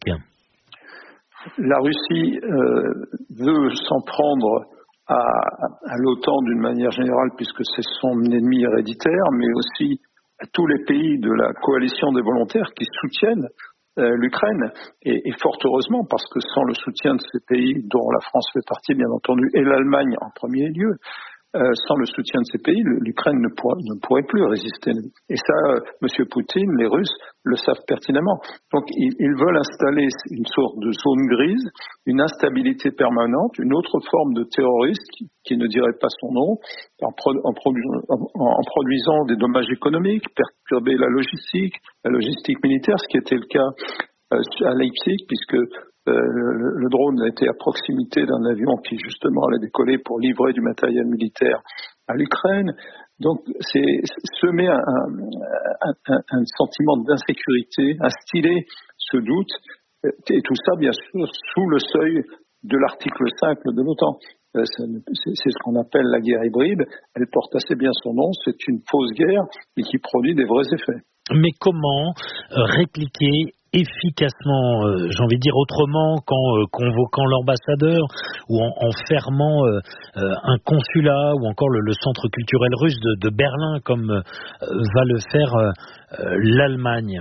La Russie veut s'en prendre à l'OTAN d'une manière générale, puisque c'est son ennemi héréditaire, mais aussi à tous les pays de la coalition des volontaires qui soutiennent l'Ukraine, et fort heureusement, parce que sans le soutien de ces pays, dont la France fait partie bien entendu, et l'Allemagne en premier lieu, sans le soutien de ces pays, l'Ukraine ne pourrait plus résister. Et ça, M. Poutine, les Russes le savent pertinemment. Donc ils veulent installer une sorte de zone grise, une instabilité permanente, une autre forme de terrorisme qui ne dirait pas son nom, en produisant des dommages économiques, perturber la logistique militaire, ce qui était le cas à Leipzig, puisque le drone était à proximité d'un avion qui justement allait décoller pour livrer du matériel militaire à l'Ukraine. Donc c'est semer un sentiment d'insécurité, instiller ce doute, et tout ça bien sûr sous le seuil de l'article 5 de l'OTAN. C'est ce qu'on appelle la guerre hybride. Elle porte assez bien son nom, c'est une fausse guerre et qui produit des vrais effets. Mais comment répliquer efficacement, j'ai envie de dire autrement, qu'en convoquant l'ambassadeur ou en fermant un consulat ou encore le centre culturel russe de Berlin, comme va le faire l'Allemagne?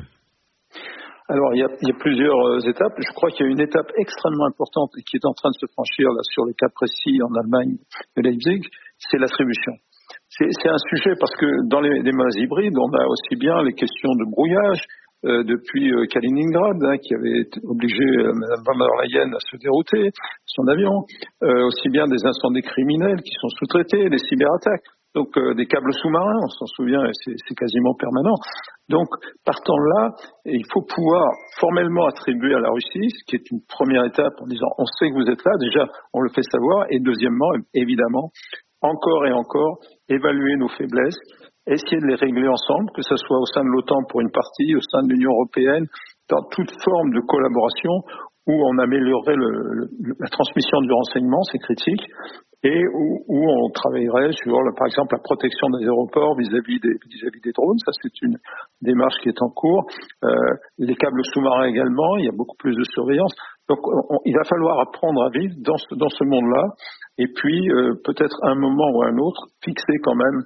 Alors, il y a plusieurs étapes. Je crois qu'il y a une étape extrêmement importante et qui est en train de se franchir là, sur le cas précis en Allemagne de Leipzig, c'est l'attribution. C'est un sujet parce que dans les menaces hybrides, on a aussi bien les questions de brouillage, depuis Kaliningrad, qui avait obligé Mme von der Leyen à se dérouter, son avion, aussi bien des incendies criminels qui sont sous-traités, des cyberattaques, donc des câbles sous-marins, on s'en souvient, c'est quasiment permanent. Donc, partant de là, il faut pouvoir formellement attribuer à la Russie, ce qui est une première étape en disant on sait que vous êtes là, déjà on le fait savoir, et deuxièmement, évidemment, encore et encore, évaluer nos faiblesses, essayer de les régler ensemble, que ce soit au sein de l'OTAN pour une partie, au sein de l'Union européenne, dans toute forme de collaboration où on améliorerait la transmission du renseignement, c'est critique, et où on travaillerait sur, par exemple, la protection des aéroports vis-à-vis des drones. Ça, c'est une démarche qui est en cours. Les câbles sous-marins également, il y a beaucoup plus de surveillance. Donc, il va falloir apprendre à vivre dans ce monde-là, et puis peut-être à un moment ou à un autre, fixer quand même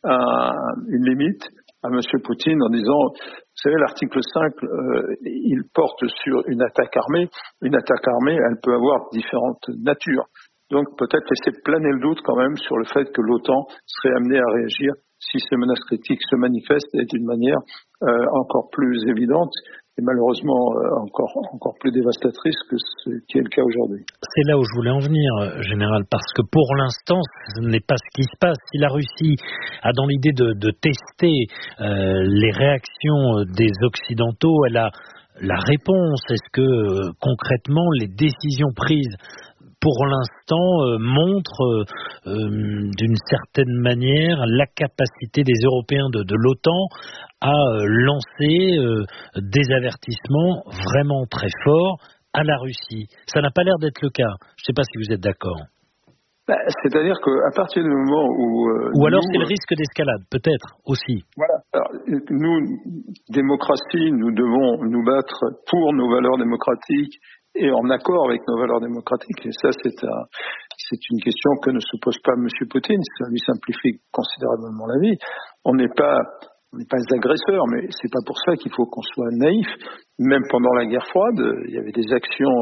une limite à M. Poutine en disant, vous savez, l'article 5, il porte sur une attaque armée. Une attaque armée, elle peut avoir différentes natures. Donc peut-être laisser planer le doute quand même sur le fait que l'OTAN serait amenée à réagir si ces menaces critiques se manifestent et d'une manière encore plus évidente et malheureusement encore plus dévastatrice que ce qui est le cas aujourd'hui. C'est là où je voulais en venir, Général, parce que pour l'instant, ce n'est pas ce qui se passe. Si la Russie a dans l'idée de tester les réactions des Occidentaux, elle a la réponse. Est-ce que concrètement, les décisions prises pour l'instant montrent d'une certaine manière la capacité des Européens de l'OTAN à lancer des avertissements vraiment très forts à la Russie? Ça n'a pas l'air d'être le cas. Je ne sais pas si vous êtes d'accord. C'est-à-dire qu'à partir du moment où... Ou alors c'est le risque d'escalade, peut-être, aussi. Voilà. Alors, nous, démocratie, nous devons nous battre pour nos valeurs démocratiques et en accord avec nos valeurs démocratiques. Et ça, c'est une question que ne se pose pas M. Poutine. Ça lui simplifie considérablement la vie. On n'est pas des agresseurs, mais c'est pas pour ça qu'il faut qu'on soit naïf. Même pendant la guerre froide, il y avait des actions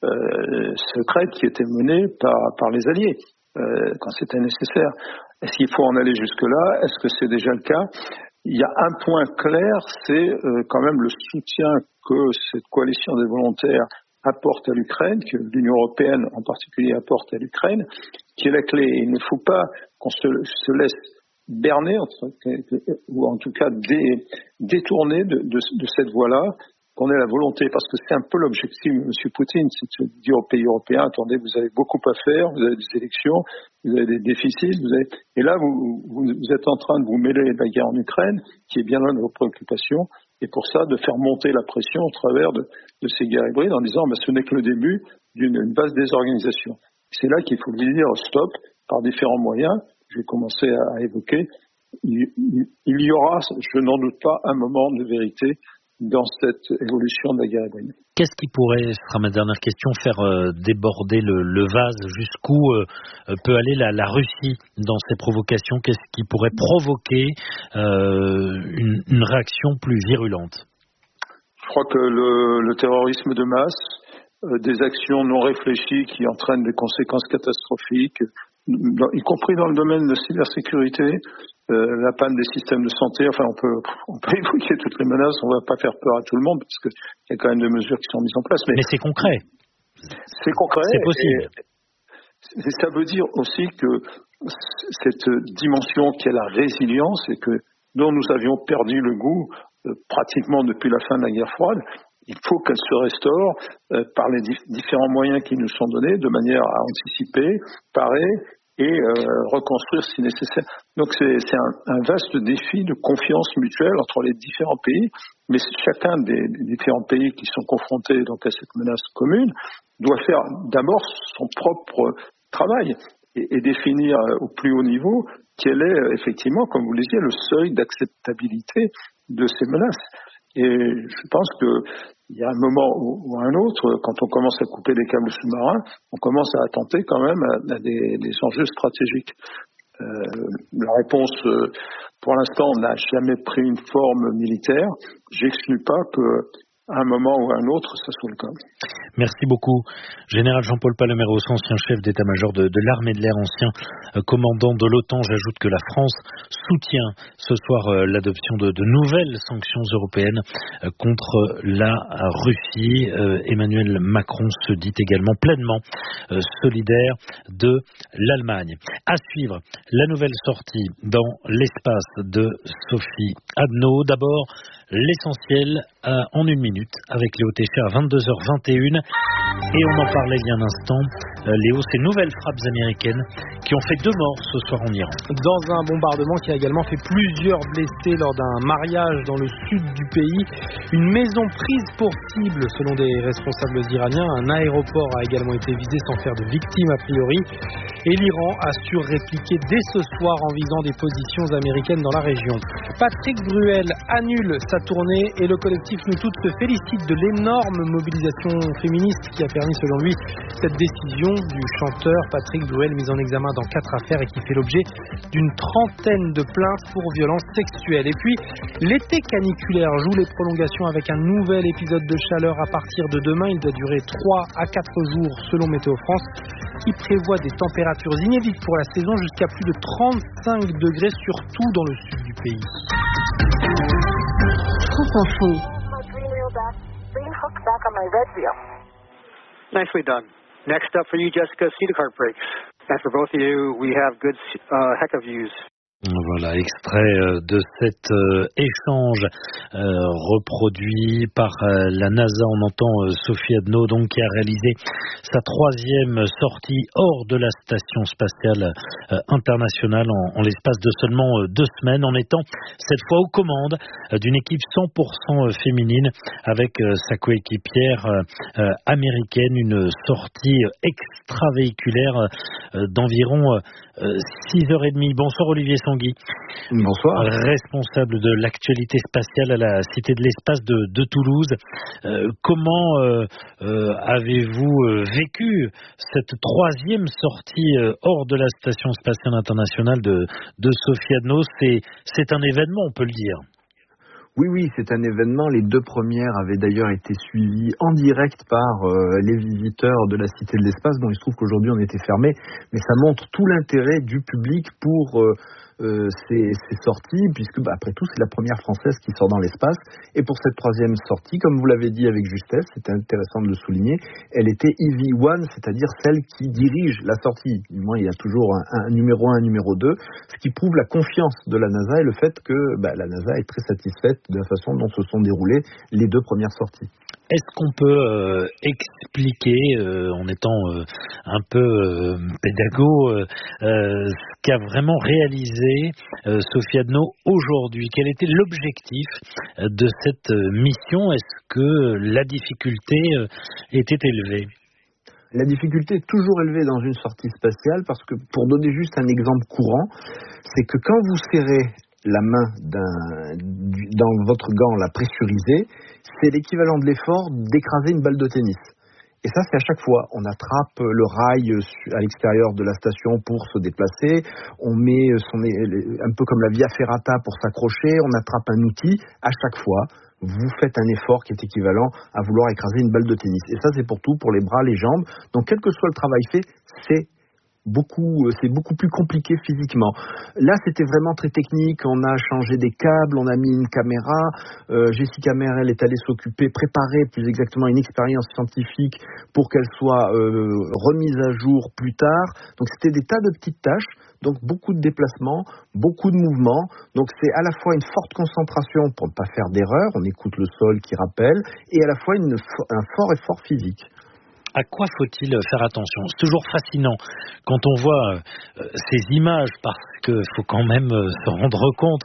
secrètes qui étaient menées par les Alliés quand c'était nécessaire. Est-ce qu'il faut en aller jusque-là? Est-ce que c'est déjà le cas? Il y a un point clair, c'est quand même le soutien que cette coalition des volontaires apporte à l'Ukraine, que l'Union européenne en particulier apporte à l'Ukraine, qui est la clé. Il ne faut pas qu'on se laisse berner, ou en tout cas détourner de cette voie-là, qu'on ait la volonté, parce que c'est un peu l'objectif de M. Poutine, c'est de dire aux pays européens, attendez, vous avez beaucoup à faire, vous avez des élections, vous avez des déficits, et là, vous êtes en train de vous mêler de la guerre en Ukraine, qui est bien loin de vos préoccupations, et pour ça, de faire monter la pression au travers de ces guerres hybrides, en disant, ce n'est que le début d'une vaste désorganisation. C'est là qu'il faut dire stop, par différents moyens, je vais commencer à évoquer, il y aura, je n'en doute pas, un moment de vérité dans cette évolution de la guerre hybride. Qu'est-ce qui pourrait, ce sera ma dernière question, faire déborder le vase? Jusqu'où peut aller la Russie dans ces provocations? Qu'est-ce qui pourrait provoquer une réaction plus virulente? Je crois que le terrorisme de masse, des actions non réfléchies qui entraînent des conséquences catastrophiques, y compris dans le domaine de cybersécurité, la panne des systèmes de santé, enfin on peut évoquer toutes les menaces, on ne va pas faire peur à tout le monde parce qu'il y a quand même des mesures qui sont mises en place. Mais c'est concret. C'est concret. C'est possible. Et ça veut dire aussi que cette dimension qui est la résilience et dont nous avions perdu le goût pratiquement depuis la fin de la guerre froide, il faut qu'elle se restaure par les différents moyens qui nous sont donnés de manière à anticiper, parer et reconstruire si nécessaire. Donc c'est un vaste défi de confiance mutuelle entre les différents pays, mais chacun des différents pays qui sont confrontés donc à cette menace commune doit faire d'abord son propre travail et définir au plus haut niveau quel est effectivement, comme vous le disiez, le seuil d'acceptabilité de ces menaces. Et je pense qu'il y a un moment ou un autre, quand on commence à couper les câbles sous-marins, on commence à attenter quand même à des enjeux stratégiques. La réponse, pour l'instant, n'a jamais pris une forme militaire. J'exclus pas qu'à un moment ou à un autre, ça soit le cas. Merci beaucoup. Général Jean-Paul Paloméros, ancien chef d'état-major de l'armée de l'air, ancien commandant de l'OTAN. J'ajoute que la France soutient ce soir l'adoption de nouvelles sanctions européennes contre la Russie. Emmanuel Macron se dit également pleinement solidaire de l'Allemagne. À suivre, la nouvelle sortie dans l'espace de Sophie Adno. D'abord, l'essentiel en une minute avec Léo Técher à 22h21. Et on en parlait il y a un instant, Léo, ces nouvelles frappes américaines qui ont fait 2 morts ce soir en Iran. Dans un bombardement qui a également fait plusieurs blessés lors d'un mariage dans le sud du pays. Une maison prise pour cible selon des responsables iraniens. Un aéroport a également été visé sans faire de victimes a priori. Et l'Iran assure répliquer dès ce soir en visant des positions américaines dans la région. Patrick Bruel annule sa tournée et le collectif Nous Toutes se félicite de l'énorme mobilisation féministe qui a permis selon lui cette décision du chanteur Patrick Bruel mis en examen dans 4 affaires et qui fait l'objet d'une 30aine de plaintes pour violences sexuelles. Et puis l'été caniculaire joue les prolongations avec un nouvel épisode de chaleur à partir de demain. Il doit durer 3 à 4 jours selon Météo France qui prévoit des températures inédites pour la saison jusqu'à plus de 35 degrés surtout dans le sud du pays. France Info. Nicely done. Next up for you, Jessica, seat cart brakes. And for both of you, we have good heck of views. Voilà, extrait de cet échange reproduit par la NASA. On entend Sophie Adno, donc, qui a réalisé sa 3e sortie hors de la station spatiale internationale en l'espace de seulement 2 semaines, en étant cette fois aux commandes d'une équipe 100% féminine avec sa coéquipière américaine. Une sortie extravéhiculaire d'environ 6h30. Bonsoir Olivier Sanguy. Bonsoir. Responsable de l'actualité spatiale à la Cité de l'Espace de Toulouse. Comment avez-vous vécu cette 3e sortie hors de la Station spatiale internationale de Sophie Adno? C'est un événement, on peut le dire. Oui, c'est un événement. Les 2 premières avaient d'ailleurs été suivies en direct par les visiteurs de la Cité de l'Espace. Bon, il se trouve qu'aujourd'hui on était fermé, mais ça montre tout l'intérêt du public pour ces sorties, puisque après tout c'est la première française qui sort dans l'espace. Et pour cette troisième sortie, comme vous l'avez dit avec justesse, c'était intéressant de le souligner, elle était EV1, c'est-à-dire celle qui dirige la sortie. Du moins, il y a toujours un numéro 1, un numéro 2, ce qui prouve la confiance de la NASA et le fait que la NASA est très satisfaite de la façon dont se sont déroulées les 2 premières sorties. Est-ce qu'on peut expliquer, en étant un peu pédago, ce qu'a vraiment réalisé Sophie Adno aujourd'hui? Quel était l'objectif de cette mission? Est-ce que la difficulté était élevée? La difficulté est toujours élevée dans une sortie spatiale parce que, pour donner juste un exemple courant, c'est que quand vous serrez la main dans votre gant la pressurisée, c'est l'équivalent de l'effort d'écraser une balle de tennis. Et ça, c'est à chaque fois. On attrape le rail à l'extérieur de la station pour se déplacer, on met un peu comme la via ferrata pour s'accrocher, on attrape un outil. À chaque fois, vous faites un effort qui est équivalent à vouloir écraser une balle de tennis. Et ça, c'est pour tout, pour les bras, les jambes. Donc, quel que soit le travail fait, c'est beaucoup plus compliqué physiquement. Là, c'était vraiment très technique. On a changé des câbles, on a mis une caméra. Jessica Meyer, elle est allée préparer plus exactement une expérience scientifique pour qu'elle soit remise à jour plus tard. Donc, c'était des tas de petites tâches. Donc, beaucoup de déplacements, beaucoup de mouvements. Donc, c'est à la fois une forte concentration pour ne pas faire d'erreur. On écoute le sol qui rappelle. Et à la fois un fort effort physique. À quoi faut-il faire attention? C'est toujours fascinant quand on voit ces images, parce qu'il faut quand même se rendre compte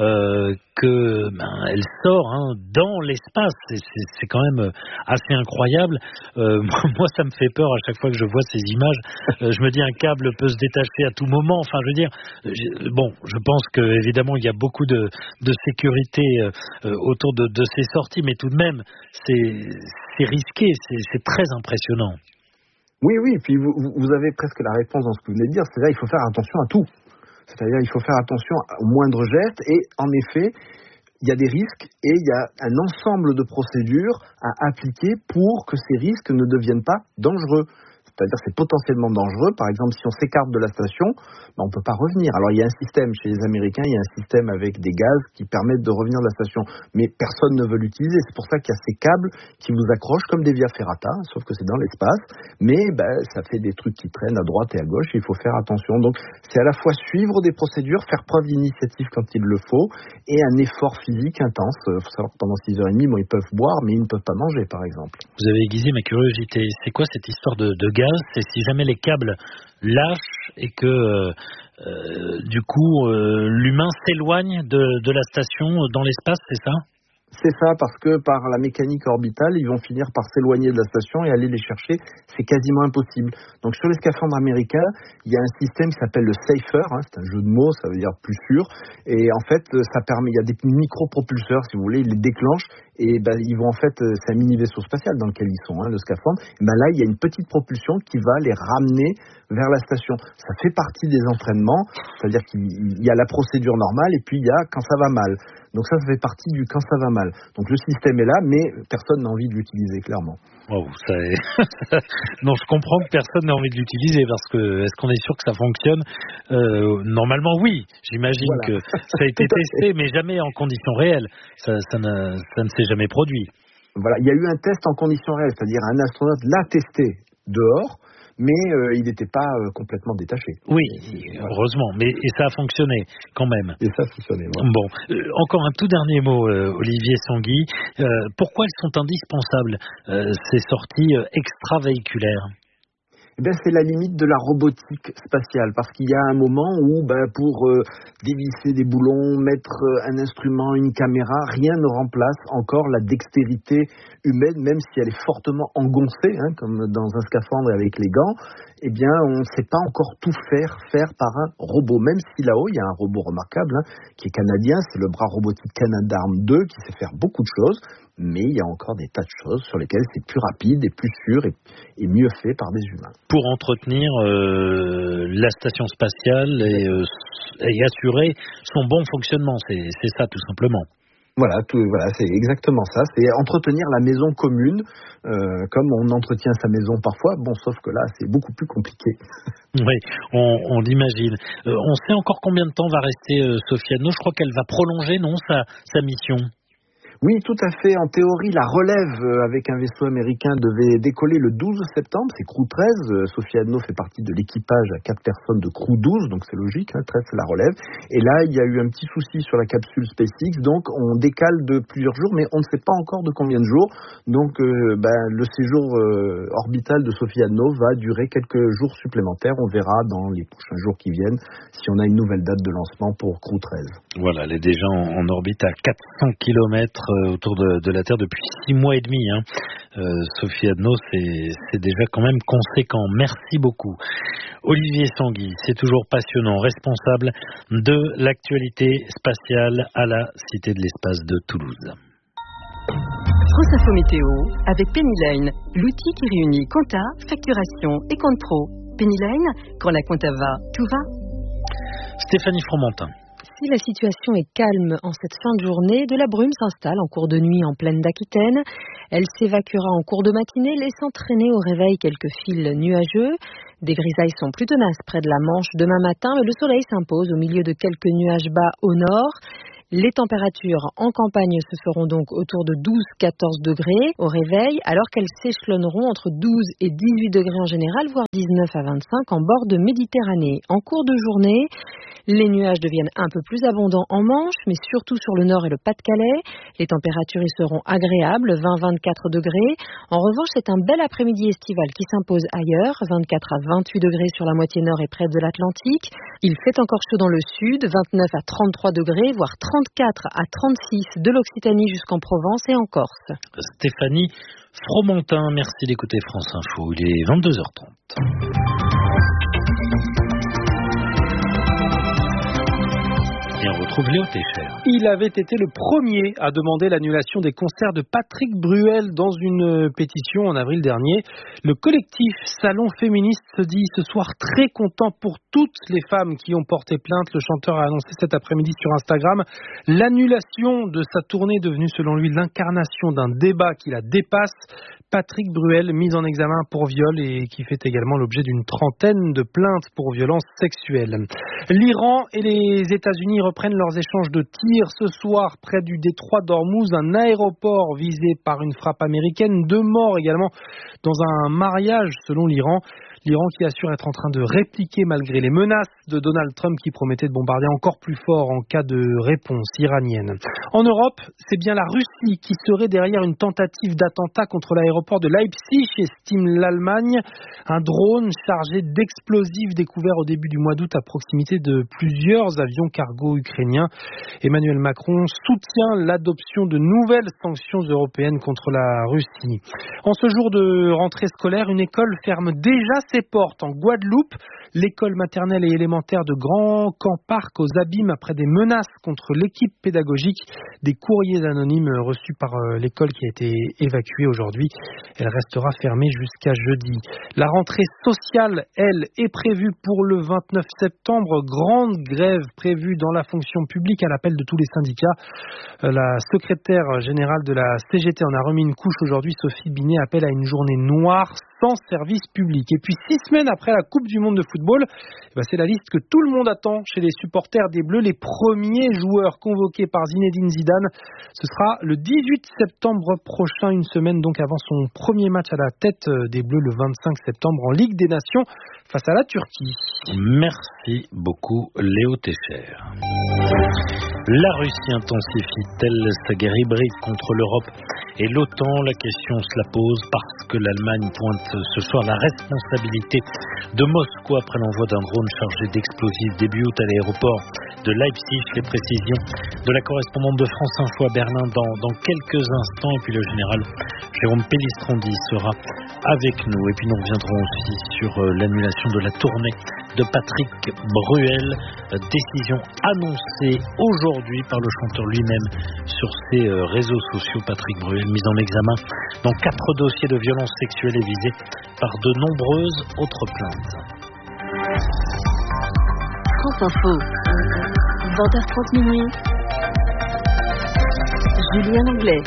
qu'elle sort dans l'espace. C'est quand même assez incroyable. Moi, ça me fait peur à chaque fois que je vois ces images. Je me dis, un câble peut se détacher à tout moment. Enfin, je veux dire, je pense qu'évidemment, il y a beaucoup de sécurité autour de ces sorties, mais tout de même, c'est risqué, c'est très impressionnant. Oui, et puis vous avez presque la réponse dans ce que vous venez de dire, c'est-à-dire qu'il faut faire attention à tout. C'est-à-dire qu'il faut faire attention au moindre geste, et en effet, il y a des risques et il y a un ensemble de procédures à appliquer pour que ces risques ne deviennent pas dangereux. C'est-à-dire que c'est potentiellement dangereux. Par exemple, si on s'écarte de la station, on ne peut pas revenir. Alors, il y a un système chez les Américains, il y a un système avec des gaz qui permettent de revenir de la station. Mais personne ne veut l'utiliser. C'est pour ça qu'il y a ces câbles qui vous accrochent comme des via ferrata, sauf que c'est dans l'espace. Mais ça fait des trucs qui traînent à droite et à gauche et il faut faire attention. Donc, c'est à la fois suivre des procédures, faire preuve d'initiative quand il le faut, et un effort physique intense. Il faut savoir que pendant 6h30, ils peuvent boire, mais ils ne peuvent pas manger, par exemple. Vous avez aiguisé ma curiosité. C'est quoi cette histoire de gaz? C'est si jamais les câbles lâchent et que du coup l'humain s'éloigne de la station dans l'espace, c'est ça? C'est ça, parce que par la mécanique orbitale, ils vont finir par s'éloigner de la station et aller les chercher. C'est quasiment impossible. Donc sur les scaphandres américains, il y a un système qui s'appelle le Safer, c'est un jeu de mots, ça veut dire plus sûr. Et en fait, ça permet, il y a des micro-propulseurs, si vous voulez, ils les déclenchent. Et ils vont en fait, c'est un mini vaisseau spatial dans lequel ils sont, le scaphandre. Et là, il y a une petite propulsion qui va les ramener vers la station. Ça fait partie des entraînements, c'est-à-dire qu'il y a la procédure normale et puis il y a quand ça va mal. Donc ça fait partie du quand ça va mal. Donc le système est là, mais personne n'a envie de l'utiliser, clairement. Non, je comprends que personne n'a envie de l'utiliser, parce que est-ce qu'on est sûr que ça fonctionne? Normalement, oui. J'imagine que ça a été testé, mais jamais en conditions réelles. Ça ne s'est jamais produit. Voilà, il y a eu un test en conditions réelles, c'est-à-dire un astronaute l'a testé dehors, mais il n'était pas complètement détaché. Oui, heureusement, et ça a fonctionné quand même. Et ça a fonctionné, ouais. Bon, encore un tout dernier mot, Olivier Sanguy. Pourquoi elles sont indispensables, ces sorties extravéhiculaires? C'est la limite de la robotique spatiale, parce qu'il y a un moment où, pour dévisser des boulons, mettre un instrument, une caméra, rien ne remplace encore la dextérité humaine, même si elle est fortement engoncée, comme dans un scaphandre avec les gants. On ne sait pas encore tout faire par un robot, même si là-haut, il y a un robot remarquable, qui est canadien, c'est le bras robotique Canadarm 2, qui sait faire beaucoup de choses, mais il y a encore des tas de choses sur lesquelles c'est plus rapide et plus sûr et mieux fait par des humains. Pour entretenir la station spatiale et assurer son bon fonctionnement, c'est ça tout simplement. Voilà, c'est exactement ça. C'est entretenir la maison commune, comme on entretient sa maison parfois. Bon, sauf que là, c'est beaucoup plus compliqué. Oui, on l'imagine. On sait encore combien de temps va rester Sophie Adno. Je crois qu'elle va prolonger, non, sa mission. Oui, tout à fait. En théorie, la relève avec un vaisseau américain devait décoller le 12 septembre. C'est Crew 13. Sophie Adno fait partie de l'équipage à 4 personnes de Crew 12, donc c'est logique. 13, c'est la relève. Et là, il y a eu un petit souci sur la capsule SpaceX, donc on décale de plusieurs jours, mais on ne sait pas encore de combien de jours. Donc, le séjour orbital de Sophie Adno va durer quelques jours supplémentaires. On verra dans les prochains jours qui viennent si on a une nouvelle date de lancement pour Crew 13. Voilà, elle est déjà en orbite à 400 km autour de la Terre depuis 6 mois et demi. Sophie Adno, c'est déjà quand même conséquent. Merci beaucoup. Olivier Sanguy, c'est toujours passionnant, responsable de l'actualité spatiale à la Cité de l'Espace de Toulouse. France Info Météo avec Pennyline, l'outil qui réunit compta, facturation et compte pro. Pennyline, quand la compta va, tout va. Stéphanie Fromentin. Si la situation est calme en cette fin de journée, de la brume s'installe en cours de nuit en plaine d'Aquitaine. Elle s'évacuera en cours de matinée, laissant traîner au réveil quelques fils nuageux. Des grisailles sont plus tenaces près de la Manche demain matin, mais le soleil s'impose au milieu de quelques nuages bas au nord. Les températures en campagne se feront donc autour de 12-14 degrés au réveil, alors qu'elles s'échelonneront entre 12 et 18 degrés en général, voire 19 à 25 en bord de Méditerranée. En cours de journée, les nuages deviennent un peu plus abondants en Manche, mais surtout sur le nord et le Pas-de-Calais. Les températures y seront agréables, 20-24 degrés. En revanche, c'est un bel après-midi estival qui s'impose ailleurs, 24 à 28 degrés sur la moitié nord et près de l'Atlantique. Il fait encore chaud dans le sud, 29 à 33 degrés, voire 34 à 36 de l'Occitanie jusqu'en Provence et en Corse. Stéphanie Fromentin, merci d'écouter France Info. Il est 22h30. Et on retrouve Léo Técher. Il avait été le premier à demander l'annulation des concerts de Patrick Bruel dans une pétition en avril dernier. Le collectif Salon Féministe se dit ce soir très content pour toutes les femmes qui ont porté plainte. Le chanteur a annoncé cet après-midi sur Instagram l'annulation de sa tournée devenue selon lui l'incarnation d'un débat qui la dépasse. Patrick Bruel, mis en examen pour viol et qui fait également l'objet d'une trentaine de plaintes pour violences sexuelles. L'Iran et les États-Unis reprennent leurs échanges de tirs ce soir près du détroit d'Ormuz, un aéroport visé par une frappe américaine. 2 morts également dans un mariage selon l'Iran. L'Iran qui assure être en train de répliquer malgré les menaces de Donald Trump qui promettait de bombarder encore plus fort en cas de réponse iranienne. En Europe, c'est bien la Russie qui serait derrière une tentative d'attentat contre l'aéroport de Leipzig, estime l'Allemagne. Un drone chargé d'explosifs découvert au début du mois d'août à proximité de plusieurs avions cargo ukrainiens. Emmanuel Macron soutient l'adoption de nouvelles sanctions européennes contre la Russie. En ce jour de rentrée scolaire, une école ferme déjà ses portes en Guadeloupe. L'école maternelle et élémentaire de Grand Camp Parc aux Abîmes après des menaces contre l'équipe pédagogique. Des courriers anonymes reçus par l'école qui a été évacuée aujourd'hui. Elle restera fermée jusqu'à jeudi. La rentrée sociale, elle, est prévue pour le 29 septembre. Grande grève prévue dans la fonction publique à l'appel de tous les syndicats. La secrétaire générale de la CGT en a remis une couche aujourd'hui. Sophie Binet appelle à une journée noire sans service public. Et puis 6 semaines après la Coupe du Monde de football, c'est la liste que tout le monde attend chez les supporters des Bleus. Les premiers joueurs convoqués par Zinedine Zidane, ce sera le 18 septembre prochain, une semaine donc avant son premier match à la tête des Bleus le 25 septembre en Ligue des Nations face à la Turquie. Merci beaucoup Léo Técher. La Russie intensifie-t-elle sa guerre hybride contre l'Europe et l'OTAN? La question se la pose parce que l'Allemagne pointe ce soir la responsabilité de Moscou après l'envoi d'un drone chargé d'explosifs début août à l'aéroport de Leipzig. Les précisions de la correspondante de France Info à Berlin dans quelques instants. Et puis le général Jérôme Pellistrandi sera avec nous. Et puis nous reviendrons aussi sur l'annulation de la tournée de Patrick Bruel. Décision annoncée aujourd'hui par le chanteur lui-même sur ses réseaux sociaux. Patrick Bruel mis en examen dans 4 dossiers de violences sexuelles et visé par de nombreuses autres plaintes. France Info, 20h30 minuit. Julien Anglais.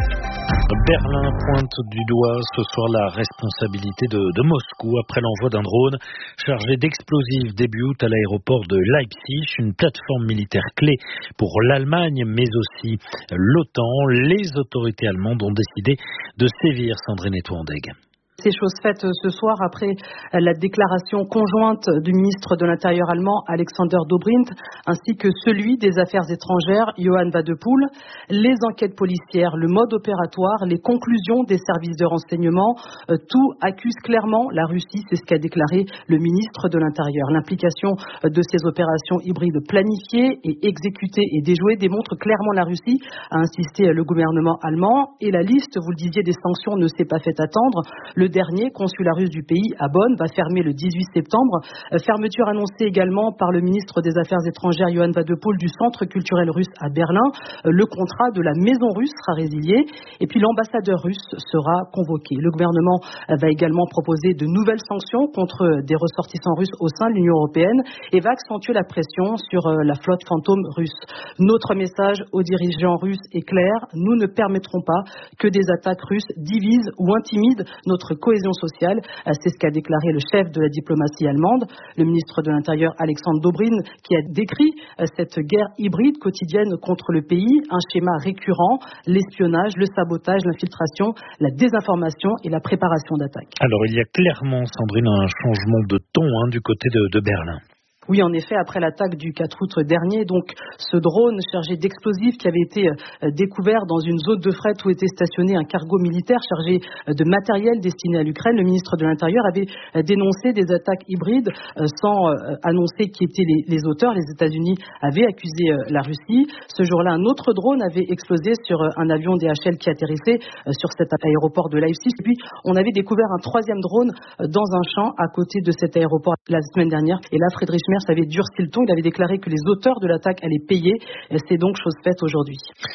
Berlin pointe du doigt ce soir la responsabilité de Moscou après l'envoi d'un drone chargé d'explosifs début août à l'aéroport de Leipzig, une plateforme militaire clé pour l'Allemagne mais aussi l'OTAN. Les autorités allemandes ont décidé de sévir, Sandrine Etouandeg. C'est chose faite ce soir après la déclaration conjointe du ministre de l'Intérieur allemand Alexander Dobrindt ainsi que celui des Affaires étrangères Johann Wadepool. Les enquêtes policières, le mode opératoire, les conclusions des services de renseignement, tout accuse clairement la Russie, c'est ce qu'a déclaré le ministre de l'Intérieur. L'implication de ces opérations hybrides planifiées et exécutées et déjouées démontre clairement la Russie, a insisté le gouvernement allemand. Et la liste, vous le disiez, des sanctions ne s'est pas fait attendre. Le dernier consulat russe du pays à Bonn va fermer le 18 septembre. Fermeture annoncée également par le ministre des Affaires étrangères Johann Wadepool du centre culturel russe à Berlin. Le contrat de la maison russe sera résilié et puis l'ambassadeur russe sera convoqué. Le gouvernement va également proposer de nouvelles sanctions contre des ressortissants russes au sein de l'Union européenne et va accentuer la pression sur la flotte fantôme russe. Notre message aux dirigeants russes est clair, nous ne permettrons pas que des attaques russes divisent ou intimident notre cohésion sociale. C'est ce qu'a déclaré le chef de la diplomatie allemande, le ministre de l'Intérieur Alexander Dobrindt, qui a décrit cette guerre hybride quotidienne contre le pays, un schéma récurrent, l'espionnage, le sabotage, l'infiltration, la désinformation et la préparation d'attaques. Alors il y a clairement, Sandrine, un changement de ton du côté de Berlin. Oui, en effet, après l'attaque du 4 août dernier, donc ce drone chargé d'explosifs qui avait été découvert dans une zone de fret où était stationné un cargo militaire chargé de matériel destiné à l'Ukraine, le ministre de l'Intérieur avait dénoncé des attaques hybrides sans annoncer qui étaient les auteurs. Les États-Unis avaient accusé la Russie. Ce jour-là, un autre drone avait explosé sur un avion DHL qui atterrissait sur cet aéroport de Leipzig. Et puis, on avait découvert un troisième drone dans un champ à côté de cet aéroport la semaine dernière. Et là, Friedrich Merz avait durci le ton. Il avait déclaré que les auteurs de l'attaque allaient payer. C'est donc chose faite aujourd'hui.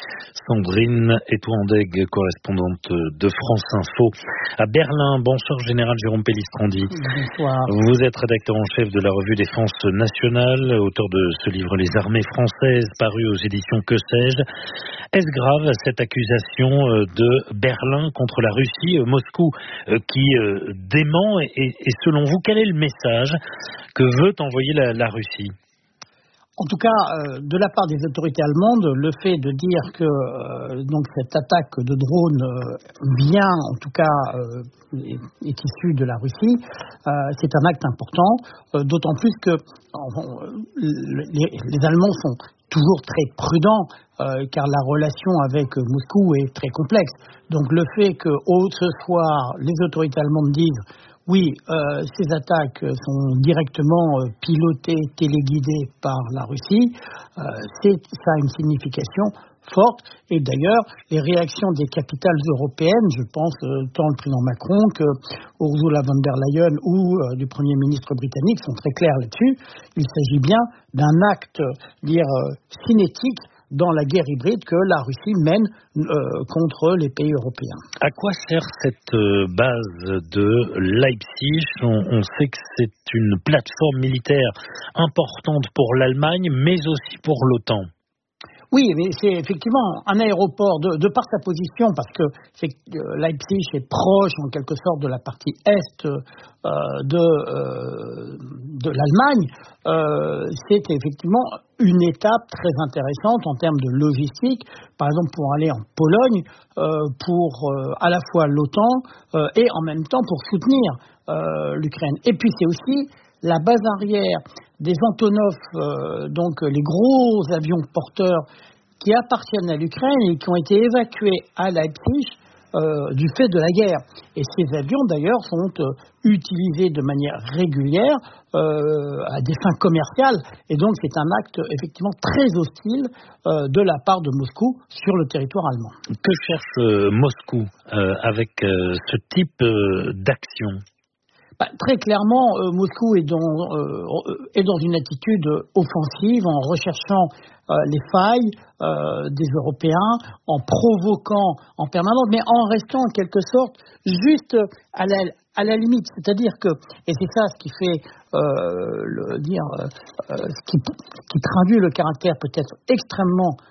Sandrine Etouandeg, correspondante de France Info à Berlin. Bonsoir, général Jérôme Pellistrandi. Bonsoir. Vous êtes rédacteur en chef de la revue Défense nationale, auteur de ce livre Les armées françaises, paru aux éditions Que sais-je. Est-ce grave cette accusation de Berlin contre la Russie, Moscou qui dément et selon vous, quel est le message que veut envoyer la Russie? En tout cas, de la part des autorités allemandes, le fait de dire que donc cette attaque de drone vient, en tout cas, est issue de la Russie, c'est un acte important, d'autant plus que les Allemands sont toujours très prudents, car la relation avec Moscou est très complexe. Donc le fait que ce soir, les autorités allemandes disent oui, ces attaques sont directement pilotées, téléguidées par la Russie. Ça a une signification forte. Et d'ailleurs, les réactions des capitales européennes, je pense tant le président Macron que Ursula von der Leyen ou du Premier ministre britannique sont très claires là-dessus. Il s'agit bien d'un acte, cinétique dans la guerre hybride que la Russie mène contre les pays européens. À quoi sert cette base de Leipzig? On sait que c'est une plateforme militaire importante pour l'Allemagne, mais aussi pour l'OTAN. Oui, mais c'est effectivement un aéroport de par sa position, parce que Leipzig est proche en quelque sorte de la partie est de l'Allemagne. C'est effectivement une étape très intéressante en termes de logistique, par exemple pour aller en Pologne, pour à la fois l'OTAN et en même temps pour soutenir l'Ukraine. Et puis c'est aussi la base arrière des Antonov, donc les gros avions porteurs qui appartiennent à l'Ukraine et qui ont été évacués à Leipzig du fait de la guerre. Et ces avions d'ailleurs sont utilisés de manière régulière à des fins commerciales. Et donc c'est un acte effectivement très hostile de la part de Moscou sur le territoire allemand. Que cherche Moscou avec ce type d'action ? Très clairement, Moscou est dans une attitude offensive en recherchant les failles des Européens, en provoquant en permanence, mais en restant en quelque sorte juste à la limite. C'est-à-dire que, et c'est ça ce qui fait ce qui traduit le caractère peut-être extrêmement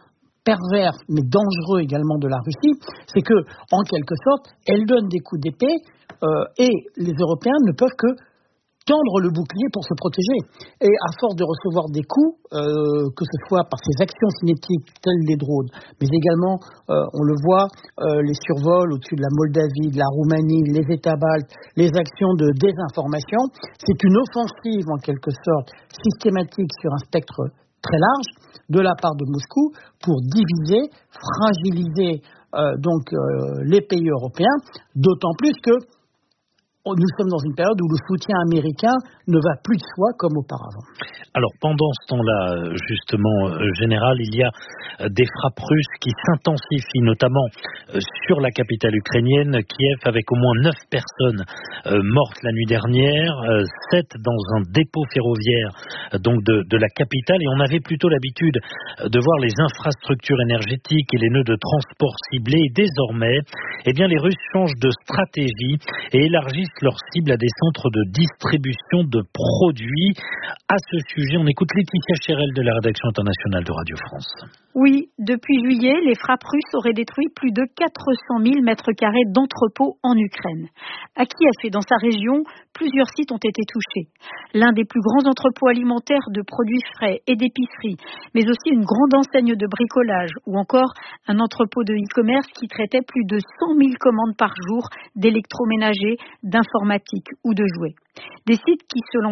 pervers mais dangereux également de la Russie, c'est que, en quelque sorte, elle donne des coups d'épée et les Européens ne peuvent que tendre le bouclier pour se protéger. Et à force de recevoir des coups, que ce soit par ces actions cinétiques telles les drones, mais également, on le voit, les survols au-dessus de la Moldavie, de la Roumanie, les États baltes, les actions de désinformation, c'est une offensive en quelque sorte systématique sur un spectre très large de la part de Moscou pour diviser, fragiliser les pays européens, d'autant plus que nous sommes dans une période où le soutien américain ne va plus de soi comme auparavant. Alors, pendant ce temps-là, justement, général, il y a des frappes russes qui s'intensifient, notamment sur la capitale ukrainienne, Kiev, avec au moins 9 personnes mortes la nuit dernière, 7 dans un dépôt ferroviaire donc de la capitale. Et on avait plutôt l'habitude de voir les infrastructures énergétiques et les nœuds de transport ciblés. Et désormais, les Russes changent de stratégie et élargissent leur cible à des centres de distribution de produits. À ce sujet, on écoute Laetitia Chérel de la rédaction internationale de Radio France. Oui, depuis juillet, les frappes russes auraient détruit plus de 400 000 mètres carrés d'entrepôts en Ukraine. À Kiev et dans sa région, plusieurs sites ont été touchés. L'un des plus grands entrepôts alimentaires de produits frais et d'épicerie, mais aussi une grande enseigne de bricolage ou encore un entrepôt de e-commerce qui traitait plus de 100 000 commandes par jour d'électroménager, d'informatique ou de jouets. Des sites qui, selon